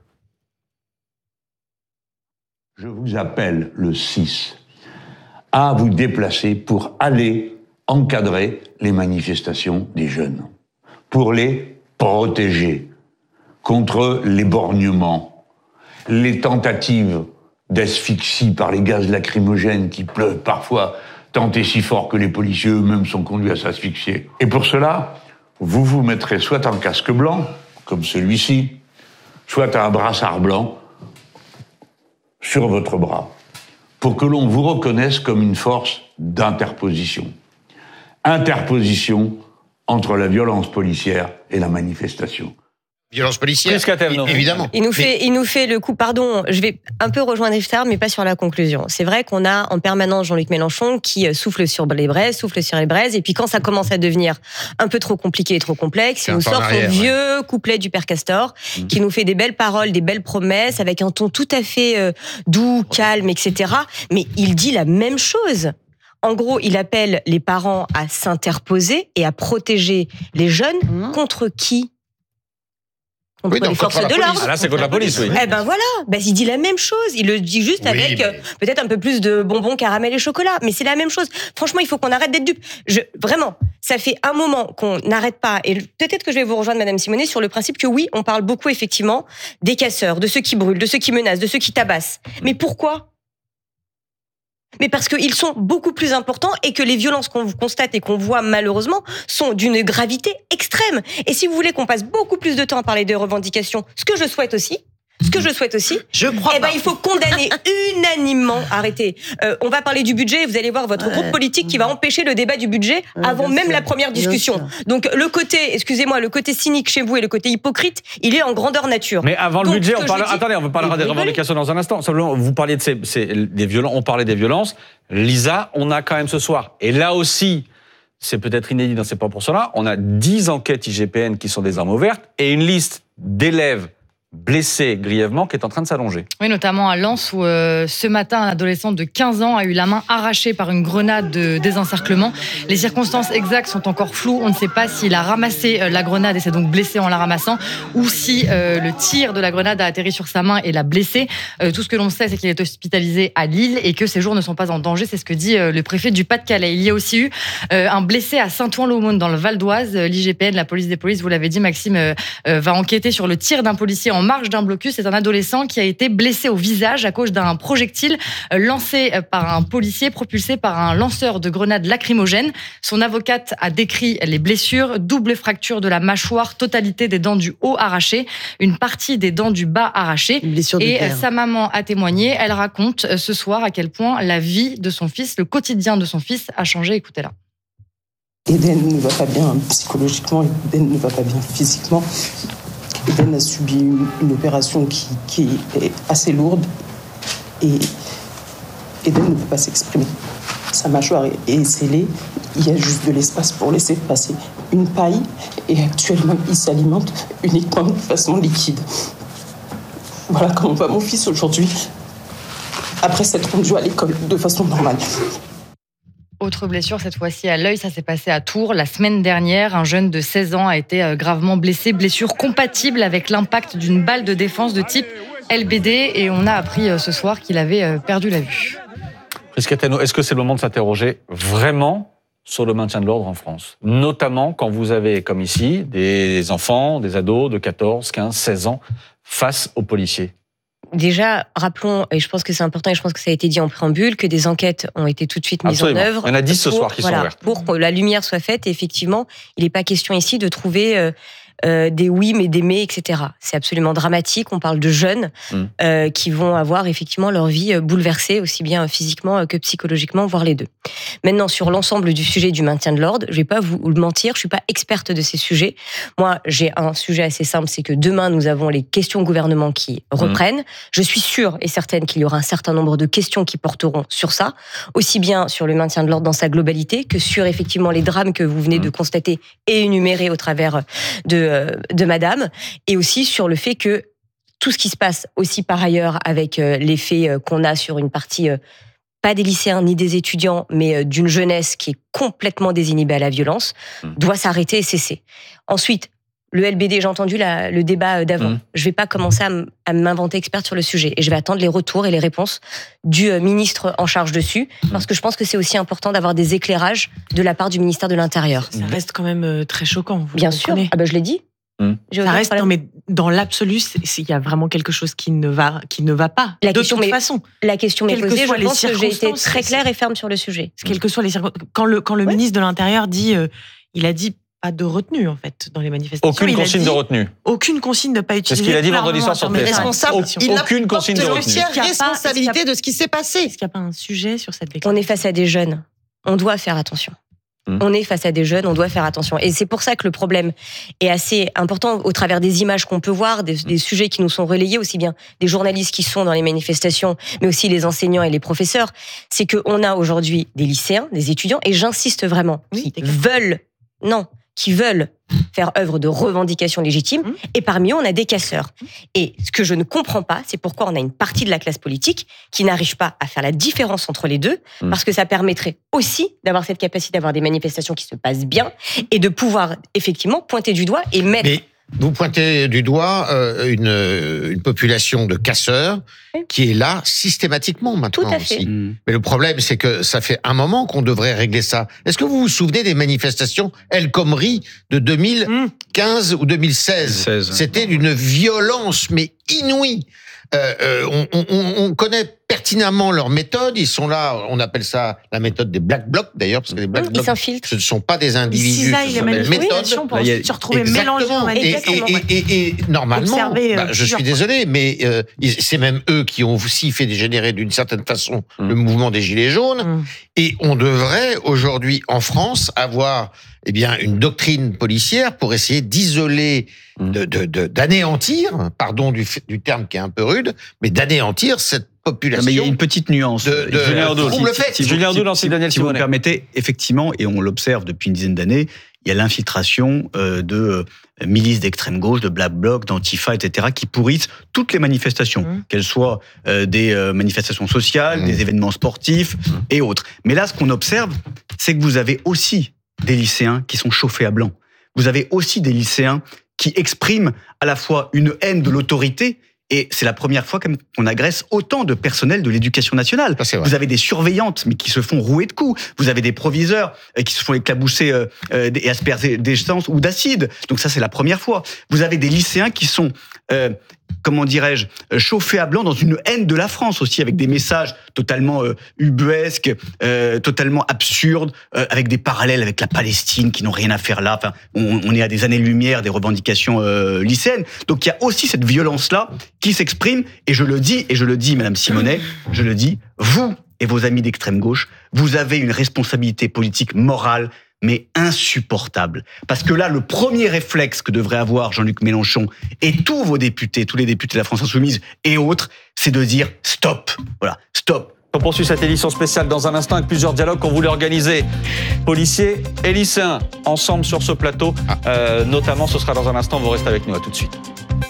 Je vous appelle le six à vous déplacer pour aller encadrer les manifestations des jeunes, pour les protéger contre l'éborgnement, les tentatives d'asphyxie par les gaz lacrymogènes qui pleuvent parfois tant et si fort que les policiers eux-mêmes sont conduits à s'asphyxier. Et pour cela, vous vous mettrez soit un casque blanc, comme celui-ci, soit un brassard blanc sur votre bras, pour que l'on vous reconnaisse comme une force d'interposition. Interposition entre la violence policière et la manifestation. Violence policière, évidemment. Il nous fait, il nous fait le coup, pardon, je vais un peu rejoindre Iftar, mais pas sur la conclusion. C'est vrai qu'on a en permanence Jean-Luc Mélenchon qui souffle sur les braises, souffle sur les braises, et puis quand ça commence à devenir un peu trop compliqué et trop complexe, il nous sort son vieux couplet du Père Castor, mmh. qui nous fait des belles paroles, des belles promesses, avec un ton tout à fait euh, doux, calme, et cetera. Mais il dit la même chose. En gros, il appelle les parents à s'interposer et à protéger les jeunes mmh. contre qui ? Contre oui, les forces de l'ordre. Ah là, c'est contre la police, oui. Eh ben voilà, ben, il dit la même chose. Il le dit juste oui, avec mais... euh, peut-être un peu plus de bonbons, caramel et chocolat. Mais c'est la même chose. Franchement, il faut qu'on arrête d'être dupes. Je, vraiment, ça fait un moment qu'on n'arrête pas, et peut-être que je vais vous rejoindre, Madame Simonet, sur le principe que oui, on parle beaucoup effectivement des casseurs, de ceux qui brûlent, de ceux qui menacent, de ceux qui tabassent. Mais pourquoi ? Mais parce qu'ils sont beaucoup plus importants et que les violences qu'on constate et qu'on voit malheureusement sont d'une gravité extrême. Et si vous voulez qu'on passe beaucoup plus de temps à parler de revendications, ce que je souhaite aussi, Ce que je souhaite aussi, je crois eh ben, pas. il faut condamner unanimement. Arrêtez. Euh, on va parler du budget. Vous allez voir votre ouais. groupe politique qui va empêcher le débat du budget ouais, avant même sûr. la première discussion. Donc le côté, excusez-moi, le côté cynique chez vous et le côté hypocrite, il est en grandeur nature. Mais avant Donc, le budget, on parle. Dis... Attendez, on parlera des revendications dans un instant. Simplement, vous parliez de ces, ces des violences. On parlait des violences. Lisa, on a quand même ce soir. Et là aussi. C'est peut-être inédit dans ces proportions-là. On a dix enquêtes I G P N qui sont des armes ouvertes et une liste d'élèves blessés grièvement qui est en train de s'allonger. Oui, notamment à Lens où euh, ce matin, un adolescent de quinze ans a eu la main arrachée par une grenade de désencerclement. Les circonstances exactes sont encore floues. On ne sait pas s'il a ramassé euh, la grenade et s'est donc blessé en la ramassant ou si euh, le tir de la grenade a atterri sur sa main et l'a blessé. Euh, tout ce que l'on sait, c'est qu'il est hospitalisé à Lille et que ses jours ne sont pas en danger. C'est ce que dit euh, le préfet du Pas-de-Calais. Il y a aussi eu euh, un blessé à Saint-Ouen-l'Aumône dans le Val d'Oise. L'I G P N, la police des polices, vous l'avez dit, Maxime, euh, euh, va enquêter sur le tir d'un policier en marge d'un blocus. C'est un adolescent qui a été blessé au visage à cause d'un projectile lancé par un policier propulsé par un lanceur de grenades lacrymogènes. Son avocate a décrit les blessures, double fracture de la mâchoire, totalité des dents du haut arrachées, une partie des dents du bas arrachées. Et sa maman a témoigné. Elle raconte ce soir à quel point la vie de son fils, le quotidien de son fils a changé. Écoutez-la. Eden ne va pas bien psychologiquement, Eden ne va pas bien physiquement. Eden a subi une, une opération qui, qui est assez lourde et Eden ne peut pas s'exprimer. Sa mâchoire est, est scellée, il y a juste de l'espace pour laisser passer une paille et actuellement il s'alimente uniquement de façon liquide. Voilà comment va mon fils aujourd'hui, après s'être rendu à l'école de façon normale. Autre blessure, cette fois-ci à l'œil, ça s'est passé à Tours. La semaine dernière, un jeune de seize ans a été gravement blessé. Blessure compatible avec l'impact d'une balle de défense de type L B D. Et on a appris ce soir qu'il avait perdu la vue. Prisca Thévenot, est-ce que c'est le moment de s'interroger vraiment sur le maintien de l'ordre en France ? Notamment quand vous avez, comme ici, des enfants, des ados de quatorze, quinze, seize ans face aux policiers. Déjà, rappelons, et je pense que c'est important, et je pense que ça a été dit en préambule, que des enquêtes ont été tout de suite mises Absolument. en œuvre. Il y en a dix ce pour, soir qui voilà, sont ouvertes. Pour que la lumière soit faite, et effectivement, il n'est pas question ici de trouver euh, euh, des oui, mais des mais, et cetera. C'est absolument dramatique. On parle de jeunes mmh. euh, qui vont avoir effectivement leur vie bouleversée, aussi bien physiquement que psychologiquement, voire les deux. Maintenant, sur l'ensemble du sujet du maintien de l'ordre, je ne vais pas vous le mentir, je ne suis pas experte de ces sujets. Moi, j'ai un sujet assez simple, c'est que demain, nous avons les questions au gouvernement qui reprennent. Mmh. Je suis sûre et certaine qu'il y aura un certain nombre de questions qui porteront sur ça, aussi bien sur le maintien de l'ordre dans sa globalité que sur effectivement les drames que vous venez mmh. de constater et énumérer au travers de, de Madame, et aussi sur le fait que tout ce qui se passe aussi par ailleurs avec les faits qu'on a sur une partie... pas des lycéens ni des étudiants, mais d'une jeunesse qui est complètement désinhibée à la violence, mmh. doit s'arrêter et cesser. Ensuite, le L B D, j'ai entendu la, le débat d'avant. Mmh. Je ne vais pas commencer à, m- à m'inventer experte sur le sujet. Et je vais attendre les retours et les réponses du ministre en charge dessus, mmh. parce que je pense que c'est aussi important d'avoir des éclairages de la part du ministère de l'Intérieur. Ça reste quand même très choquant. Vous Bien sûr. Ah ben, je l'ai dit. Mmh. Ça reste, non, mais dans l'absolu, il y a vraiment quelque chose qui ne va, qui ne va pas. La de question, toute mais, façon. La question m'est posée, je pense que j'ai été très claire c'est... et ferme sur le sujet. Quelles que soient les circonstances. Quand le, quand le ouais. ministre de l'Intérieur dit, euh, il a dit pas de retenue, en fait, dans les manifestations. Aucune il consigne dit, de retenue. Aucune consigne de pas utiliser. C'est ce qu'il a dit vendredi soir sur T F un. Responsable. Il aucune consigne de retenue. Il y a responsabilité de ce qui s'est passé. Est-ce qu'il n'y a pas un sujet sur cette déclaration ? On est face à des jeunes. On doit faire attention. Mmh. On est face à des jeunes, on doit faire attention. Et c'est pour ça que le problème est assez important au travers des images qu'on peut voir, des, des sujets qui nous sont relayés, aussi bien des journalistes qui sont dans les manifestations, mais aussi les enseignants et les professeurs. C'est qu'on a aujourd'hui des lycéens, des étudiants, et j'insiste vraiment, oui, qui veulent, non, qui veulent faire œuvre de revendication légitime, mmh. et parmi eux, on a des casseurs. Et ce que je ne comprends pas, c'est pourquoi on a une partie de la classe politique qui n'arrive pas à faire la différence entre les deux, mmh. parce que ça permettrait aussi d'avoir cette capacité d'avoir des manifestations qui se passent bien, et de pouvoir effectivement pointer du doigt et mettre... Mais... vous pointez du doigt euh, une, une population de casseurs oui. qui est là systématiquement maintenant Tout à fait. aussi. Mmh. Mais le problème, c'est que ça fait un moment qu'on devrait régler ça. Est-ce que vous vous souvenez des manifestations El Khomri de deux mille quinze mmh. ou deux mille seize seize. C'était d'une violence mais inouïe. Euh, euh, on, on, on connaît pertinemment leur méthode. Ils sont là, on appelle ça la méthode des black blocs d'ailleurs, parce que les black blocs, ce ne sont pas des individus, ce sont des méthodes. Pour ensuite se retrouver mélangés en manifestation. Et, et, et, et normalement, bah, je suis désolé, mais euh, c'est même eux qui ont aussi fait dégénérer d'une certaine façon mmh. le mouvement des Gilets jaunes. Mmh. Et on devrait aujourd'hui en France avoir eh bien une doctrine policière pour essayer d'isoler, de, de, de, d'anéantir, pardon du, du terme qui est un peu rude, mais d'anéantir cette population. Mais il y a une petite nuance. De, de, Julien Audoul. Si, si, si, Julien Audoul, si, si, si vous me permettez, effectivement, et on l'observe depuis une dizaine d'années, il y a l'infiltration euh, de euh, milices d'extrême gauche, de black bloc, d'antifa, et cetera, qui pourrissent toutes les manifestations, mmh. qu'elles soient euh, des euh, manifestations sociales, mmh. des événements sportifs mmh. et autres. Mais là, ce qu'on observe, c'est que vous avez aussi des lycéens qui sont chauffés à blanc. Vous avez aussi des lycéens qui expriment à la fois une haine de l'autorité, et c'est la première fois qu'on agresse autant de personnel de l'éducation nationale. Vous avez des surveillantes, mais qui se font rouer de coups. Vous avez des proviseurs qui se font éclabousser euh, et asperger d'essence ou d'acide. Donc ça, c'est la première fois. Vous avez des lycéens qui sont, euh, comment dirais-je, chauffés à blanc dans une haine de la France aussi, avec des messages totalement euh, ubuesques, euh, totalement absurdes, euh, avec des parallèles avec la Palestine qui n'ont rien à faire là. Enfin, on, on est à des années-lumière des revendications euh, lycéennes. Donc il y a aussi cette violence-là qui s'exprime, et je le dis, et je le dis, Madame Simonet, je le dis, vous et vos amis d'extrême gauche, vous avez une responsabilité politique morale, mais insupportable. Parce que là, le premier réflexe que devrait avoir Jean-Luc Mélenchon et tous vos députés, tous les députés de la France Insoumise et autres, c'est de dire stop. Voilà, stop. On poursuit cette édition spéciale dans un instant avec plusieurs dialogues qu'on voulait organiser. Policiers et lycéens ensemble sur ce plateau. Euh, notamment, ce sera dans un instant. Vous restez avec nous. À tout de suite.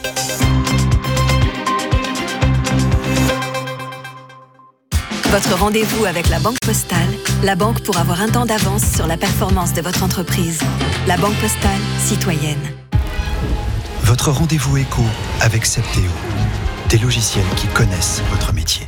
Votre rendez-vous avec la Banque Postale, la banque pour avoir un temps d'avance sur la performance de votre entreprise. La Banque Postale, citoyenne. Votre rendez-vous éco avec Septéo, des logiciels qui connaissent votre métier.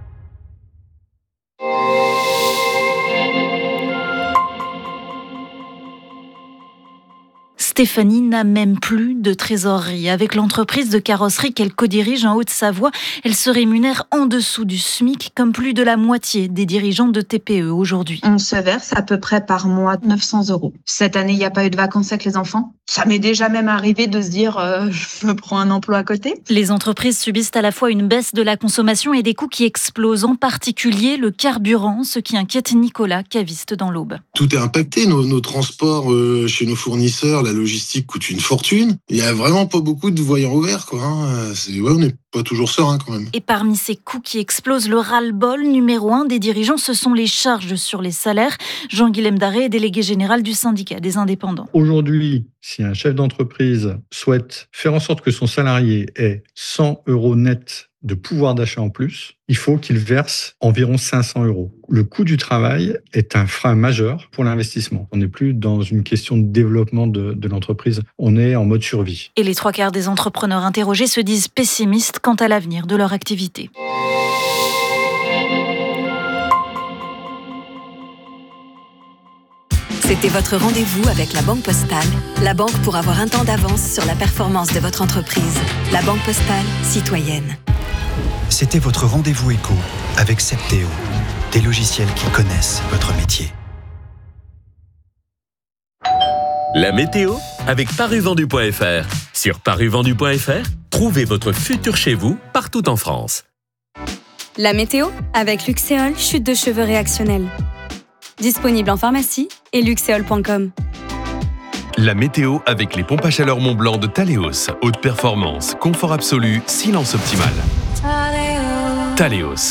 Stéphanie n'a même plus de trésorerie. Avec l'entreprise de carrosserie qu'elle codirige en Haute-Savoie, elle se rémunère en dessous du SMIC, comme plus de la moitié des dirigeants de T P E aujourd'hui. On se verse à peu près par mois neuf cents euros. Cette année, il n'y a pas eu de vacances avec les enfants. Ça m'est déjà même arrivé de se dire euh, je me prends un emploi à côté. Les entreprises subissent à la fois une baisse de la consommation et des coûts qui explosent, en particulier le carburant, ce qui inquiète Nicolas, caviste dans l'Aube. Tout est impacté, nos, nos transports euh, chez nos fournisseurs, la logistique coûte une fortune. Il y a vraiment pas beaucoup de voyants ouverts, quoi. Hein. C'est, ouais, on n'est pas toujours serein quand même. Et parmi ces coûts qui explosent, le ras-le-bol numéro un des dirigeants, ce sont les charges sur les salaires. Jean-Guilhem Daré est délégué général du syndicat des indépendants. Aujourd'hui, si un chef d'entreprise souhaite faire en sorte que son salarié ait cent euros net de pouvoir d'achat en plus, il faut qu'il verse environ cinq cents euros. Le coût du travail est un frein majeur pour l'investissement. On n'est plus dans une question de développement de, de l'entreprise, on est en mode survie. Et les trois quarts des entrepreneurs interrogés se disent pessimistes quant à l'avenir de leur activité. C'était votre rendez-vous avec la Banque Postale, la banque pour avoir un temps d'avance sur la performance de votre entreprise. La Banque Postale, citoyenne. C'était votre rendez-vous éco avec Septéo, des logiciels qui connaissent votre métier. La météo avec paruvendu point F R. Sur paruvendu point F R, trouvez votre futur chez vous partout en France. La météo avec Luxéol, chute de cheveux réactionnelle. Disponible en pharmacie et luxéol point com. La météo avec les pompes à chaleur Mont-Blanc de Taleos. Haute performance, confort absolu, silence optimal. Taleos.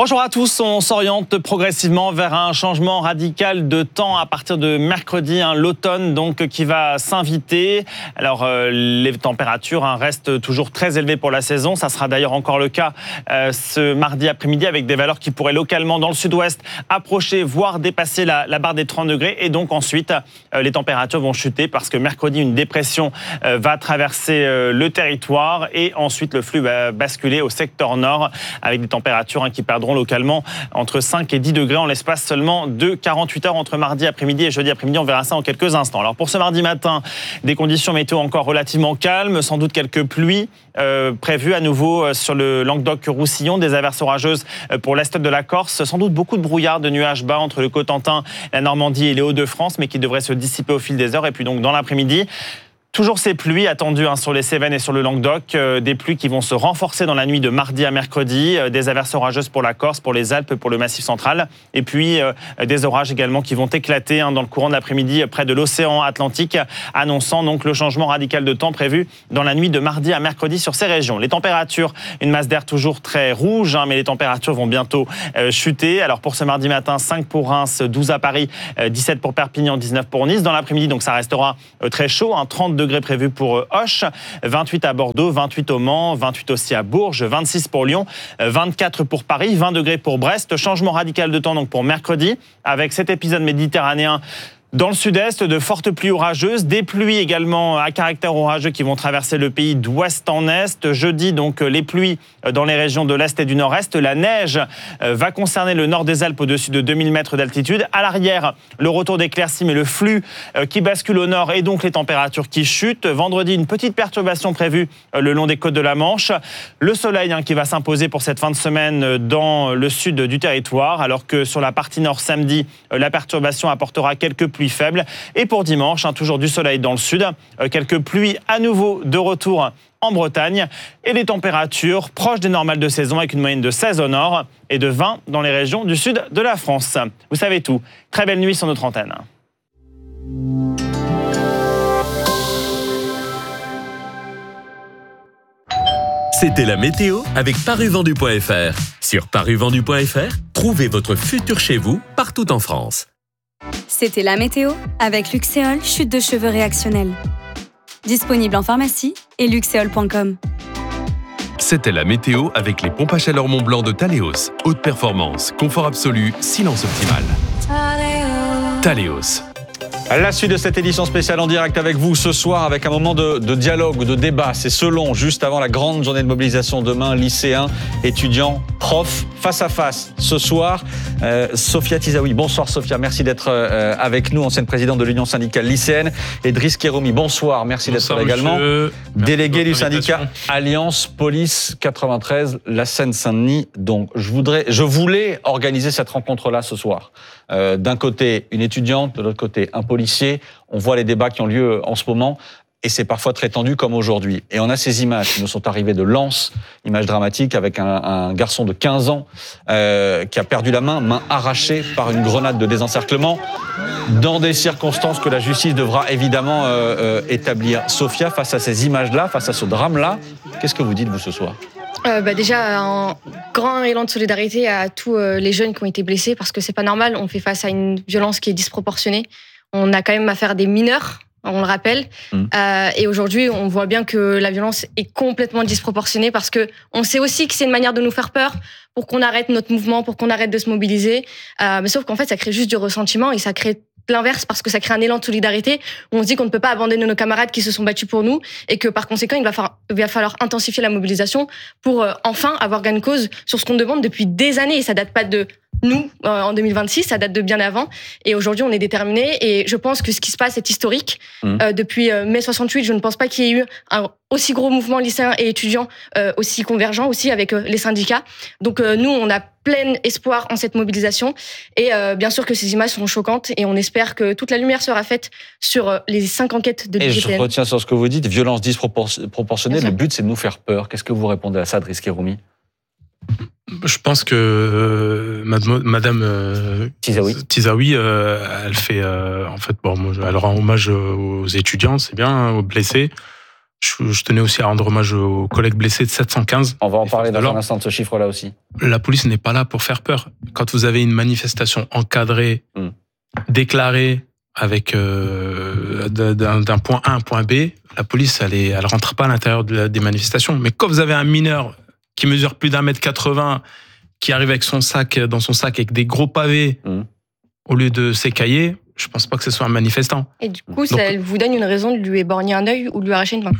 Bonjour à tous, on s'oriente progressivement vers un changement radical de temps à partir de mercredi, hein, l'automne donc qui va s'inviter. Alors euh, les températures hein, restent toujours très élevées pour la saison, ça sera d'ailleurs encore le cas euh, ce mardi après-midi avec des valeurs qui pourraient localement dans le sud-ouest approcher voire dépasser la, la barre des trente degrés et donc ensuite euh, les températures vont chuter parce que mercredi une dépression euh, va traverser euh, le territoire et ensuite le flux va basculer au secteur nord avec des températures hein, qui perdront localement entre cinq et dix degrés en l'espace seulement de quarante-huit heures entre mardi après-midi et jeudi après-midi. On verra ça en quelques instants. Alors pour ce mardi matin, des conditions météo encore relativement calmes, sans doute quelques pluies euh, prévues à nouveau sur le Languedoc-Roussillon, des averses orageuses pour l'est de la Corse, sans doute beaucoup de brouillard, de nuages bas entre le Cotentin, la Normandie et les Hauts-de-France, mais qui devraient se dissiper au fil des heures. Et puis donc dans l'après-midi, toujours ces pluies attendues hein, sur les Cévennes et sur le Languedoc, euh, des pluies qui vont se renforcer dans la nuit de mardi à mercredi, euh, des averses orageuses pour la Corse, pour les Alpes, pour le Massif central, et puis euh, des orages également qui vont éclater hein, dans le courant de l'après-midi près de l'océan Atlantique, annonçant donc le changement radical de temps prévu dans la nuit de mardi à mercredi sur ces régions. Les températures, une masse d'air toujours très rouge, hein, mais les températures vont bientôt euh, chuter. Alors pour ce mardi matin, cinq pour Reims, douze à Paris, euh, dix-sept pour Perpignan, dix-neuf pour Nice. Dans l'après-midi, donc ça restera euh, très chaud, hein, trente degrés prévus pour Auch, vingt-huit à Bordeaux, vingt-huit au Mans, vingt-huit aussi à Bourges, vingt-six pour Lyon, vingt-quatre pour Paris, vingt degrés pour Brest. Changement radical de temps donc pour mercredi avec cet épisode méditerranéen dans le sud-est, de fortes pluies orageuses, des pluies également à caractère orageux qui vont traverser le pays d'ouest en est. Jeudi, donc, les pluies dans les régions de l'est et du nord-est. La neige va concerner le nord des Alpes au-dessus de deux mille mètres d'altitude. À l'arrière, le retour d'éclaircies, mais le flux qui bascule au nord et donc les températures qui chutent. Vendredi, une petite perturbation prévue le long des côtes de la Manche. Le soleil hein, qui va s'imposer pour cette fin de semaine dans le sud du territoire, alors que sur la partie nord samedi, la perturbation apportera quelques pluies faibles. Et pour dimanche, hein, toujours du soleil dans le sud, euh, quelques pluies à nouveau de retour en Bretagne et des températures proches des normales de saison avec une moyenne de seize au nord et de vingt dans les régions du sud de la France. Vous savez tout. Très belle nuit sur notre antenne. C'était la météo avec paruvendu point f r. Sur paruvendu point f r, trouvez votre futur chez vous partout en France. C'était la météo avec Luxéol, chute de cheveux réactionnelle. Disponible en pharmacie et luxéol point com. C'était la météo avec les pompes à chaleur Mont-Blanc de Taléos. Haute performance, confort absolu, silence optimal. Taléos. La suite de cette édition spéciale en direct avec vous ce soir avec un moment de, de dialogue ou de débat. C'est selon, juste avant la grande journée de mobilisation demain, lycéens, étudiants, profs, face à face. Ce soir, euh, Sophia Tizaoui. Bonsoir Sophia, merci d'être euh, avec nous, ancienne présidente de l'Union syndicale lycéenne. Et Driss Kéroumi, bonsoir, merci d'être là également. Délégué du syndicat Alliance Police quatre-vingt-treize, la Seine-Saint-Denis. Donc je, voudrais, je voulais organiser cette rencontre-là ce soir. Euh, d'un côté, une étudiante, de l'autre côté, un policier. On voit les débats qui ont lieu en ce moment et c'est parfois très tendu comme aujourd'hui. Et on a ces images qui nous sont arrivées de Lens, images dramatiques avec un, un garçon de quinze ans euh, qui a perdu la main, main arrachée par une grenade de désencerclement, dans des circonstances que la justice devra évidemment euh, euh, établir. Sophia, face à ces images-là, face à ce drame-là, qu'est-ce que vous dites, vous, ce soir ? Euh, bah déjà, un grand élan de solidarité à tous euh, les jeunes qui ont été blessés, parce que c'est pas normal, on fait face à une violence qui est disproportionnée. On a quand même affaire à des mineurs, on le rappelle. Mmh. Euh, et aujourd'hui, on voit bien que la violence est complètement disproportionnée parce que on sait aussi que c'est une manière de nous faire peur pour qu'on arrête notre mouvement, pour qu'on arrête de se mobiliser. Euh, mais sauf qu'en fait, ça crée juste du ressentiment et ça crée l'inverse parce que ça crée un élan de solidarité où on se dit qu'on ne peut pas abandonner nos camarades qui se sont battus pour nous et que par conséquent, il va falloir, il va falloir intensifier la mobilisation pour euh, enfin avoir gain de cause sur ce qu'on demande depuis des années. Et ça date pas de nous, euh, en deux mille vingt-six, ça date de bien avant. Et aujourd'hui, on est déterminés. Et je pense que ce qui se passe est historique. Mmh. Euh, depuis euh, mai soixante-huit, je ne pense pas qu'il y ait eu un aussi gros mouvement lycéen et étudiant, euh, aussi convergent, aussi avec euh, les syndicats. Donc euh, nous, on a plein espoir en cette mobilisation. Et euh, bien sûr que ces images sont choquantes. Et on espère que toute la lumière sera faite sur euh, les cinq enquêtes de l'I G P N. Et je retiens sur ce que vous dites, violence disproportionnée. Le but, c'est de nous faire peur. Qu'est-ce que vous répondez à ça, Driss Kéroumi ? Je pense que euh, Madame euh, Tizaoui, Tizaoui euh, elle fait euh, en fait bon, elle rend hommage aux étudiants, c'est bien, aux blessés. Je, je tenais aussi à rendre hommage aux collègues blessés de sept cent quinze. On va en parler dans un instant de ce chiffre-là aussi. La police n'est pas là pour faire peur. Quand vous avez une manifestation encadrée, mm. déclarée, avec euh, d'un, d'un point A à un point B, la police, elle, est, elle rentre pas à l'intérieur de la, des manifestations. Mais quand vous avez un mineur qui mesure plus d'un mètre quatre-vingts, qui arrive avec son sac, dans son sac avec des gros pavés, mmh. au lieu de s'écailler, je pense pas que ce soit un manifestant. Et du coup, ça Donc, vous donne une raison de lui éborgner un œil ou de lui arracher une main?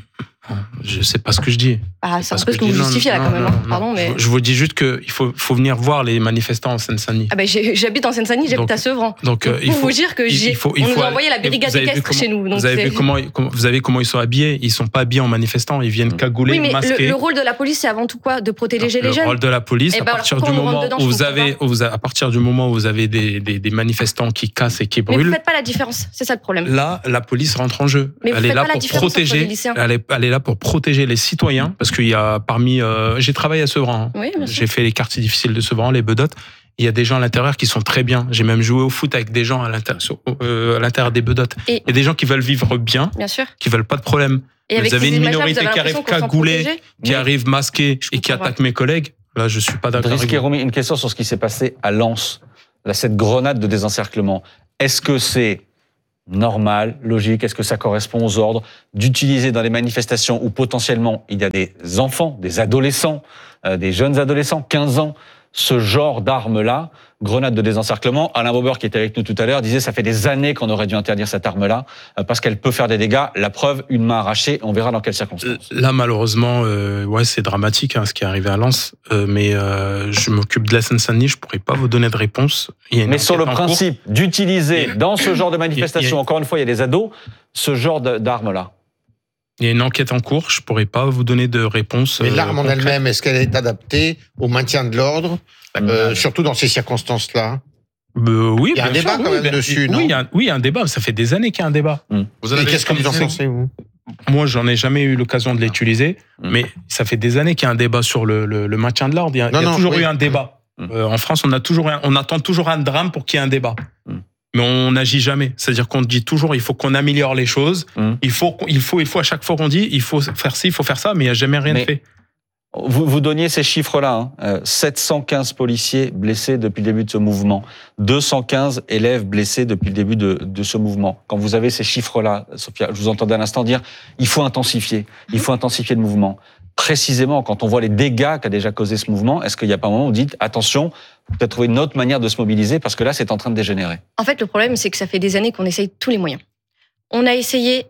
Je sais pas ce que je dis. Ah, c'est un peu ce que vous justifiez là quand même. Non, Pardon, mais... Je vous dis juste qu'il faut, faut venir voir les manifestants en Seine-Saint-Denis. Ah ben, j'habite en Seine-Saint-Denis, j'habite donc, à Sevran. Donc, donc il faut vous dire que j'ai, il faut, il faut, on nous a envoyé la brigade équestre chez nous. Donc vous avez vu comment, vous avez comment ils sont habillés? Ils sont pas habillés en manifestants, ils viennent cagoulés, oui, mais masqués. Le, le rôle de la police, c'est avant tout quoi? De protéger les jeunes. Le rôle de la police, à partir du moment où vous avez, à partir du moment où vous avez des des manifestants qui cassent et qui brûlent. Mais vous faites pas la différence, c'est ça le problème. Là, la police rentre en jeu. Elle est là pour protéger. Elle est là pour protéger les citoyens, parce qu'il y a parmi... Euh, j'ai travaillé à Sevran, hein. Oui, j'ai fait les quartiers difficiles de Sevran, les Bedottes. Il y a des gens à l'intérieur qui sont très bien. J'ai même joué au foot avec des gens à l'intérieur, euh, à l'intérieur des Bedottes. Et il y a des gens qui veulent vivre bien, bien sûr. qui veulent pas de problème. Et vous avez une minorité qui arrive cagoulée, qui arrive masquée et qui attaque mes collègues. Là, je suis pas d'accord. Driss Kheiroumi, une question sur ce qui s'est passé à Lens. Là, cette grenade de désencerclement. Est-ce que c'est normal, logique? Est-ce que ça correspond aux ordres d'utiliser dans les manifestations où potentiellement il y a des enfants, des adolescents, euh, des jeunes adolescents, quinze ans, ce genre d'arme-là, grenade de désencerclement? Alain Bauber, qui était avec nous tout à l'heure, disait ça fait des années qu'on aurait dû interdire cette arme-là euh, parce qu'elle peut faire des dégâts. La preuve, une main arrachée, on verra dans quelles circonstances. Là, malheureusement, euh, ouais, c'est dramatique hein, ce qui est arrivé à Lens, euh, mais euh, je m'occupe de la Seine-Saint-Denis, je pourrais pas vous donner de réponse. Mais sur le principe d'utiliser dans ce genre de manifestation, encore une fois, il y a des ados, ce genre d'arme-là. Il y a une enquête en cours, je ne pourrais pas vous donner de réponse. Mais l'arme en elle-même, est-ce qu'elle est adaptée au maintien de l'ordre, euh, surtout dans ces circonstances-là? Euh, oui, il y a un débat sûr, quand oui, même dessus, non? Oui, il y a, oui, il y a un débat. Ça fait des années qu'il y a un débat. Mmh. Vous en avez, Et qu'est-ce que vous en pensez, vous? Moi, j'en ai jamais eu l'occasion de l'utiliser, mmh. mais ça fait des années qu'il y a un débat sur le, le, le maintien de l'ordre. Il y a, non, il y a non, toujours oui. eu un débat. Mmh. Euh, en France, on a toujours, un, on attend toujours un drame pour qu'il y ait un débat. Mmh. Mais on n'agit jamais. C'est-à-dire qu'on dit toujours, il faut qu'on améliore les choses. Mmh. Il faut, il faut, il faut à chaque fois qu'on dit, il faut faire ci, il faut faire ça, mais il n'y a jamais rien mais de fait. Vous, vous donniez ces chiffres-là, hein. euh, sept cent quinze policiers blessés depuis le début de ce mouvement, deux cent quinze élèves blessés depuis le début de, de ce mouvement. Quand vous avez ces chiffres-là, Sophia, je vous entendais à l'instant dire, il faut intensifier, il faut intensifier le mouvement. Précisément, quand on voit les dégâts qu'a déjà causé ce mouvement, est-ce qu'il n'y a pas un moment où vous dites, attention, peut-être trouver une autre manière de se mobiliser parce que là, c'est en train de dégénérer? En fait, le problème, c'est que ça fait des années qu'on essaye tous les moyens. On a essayé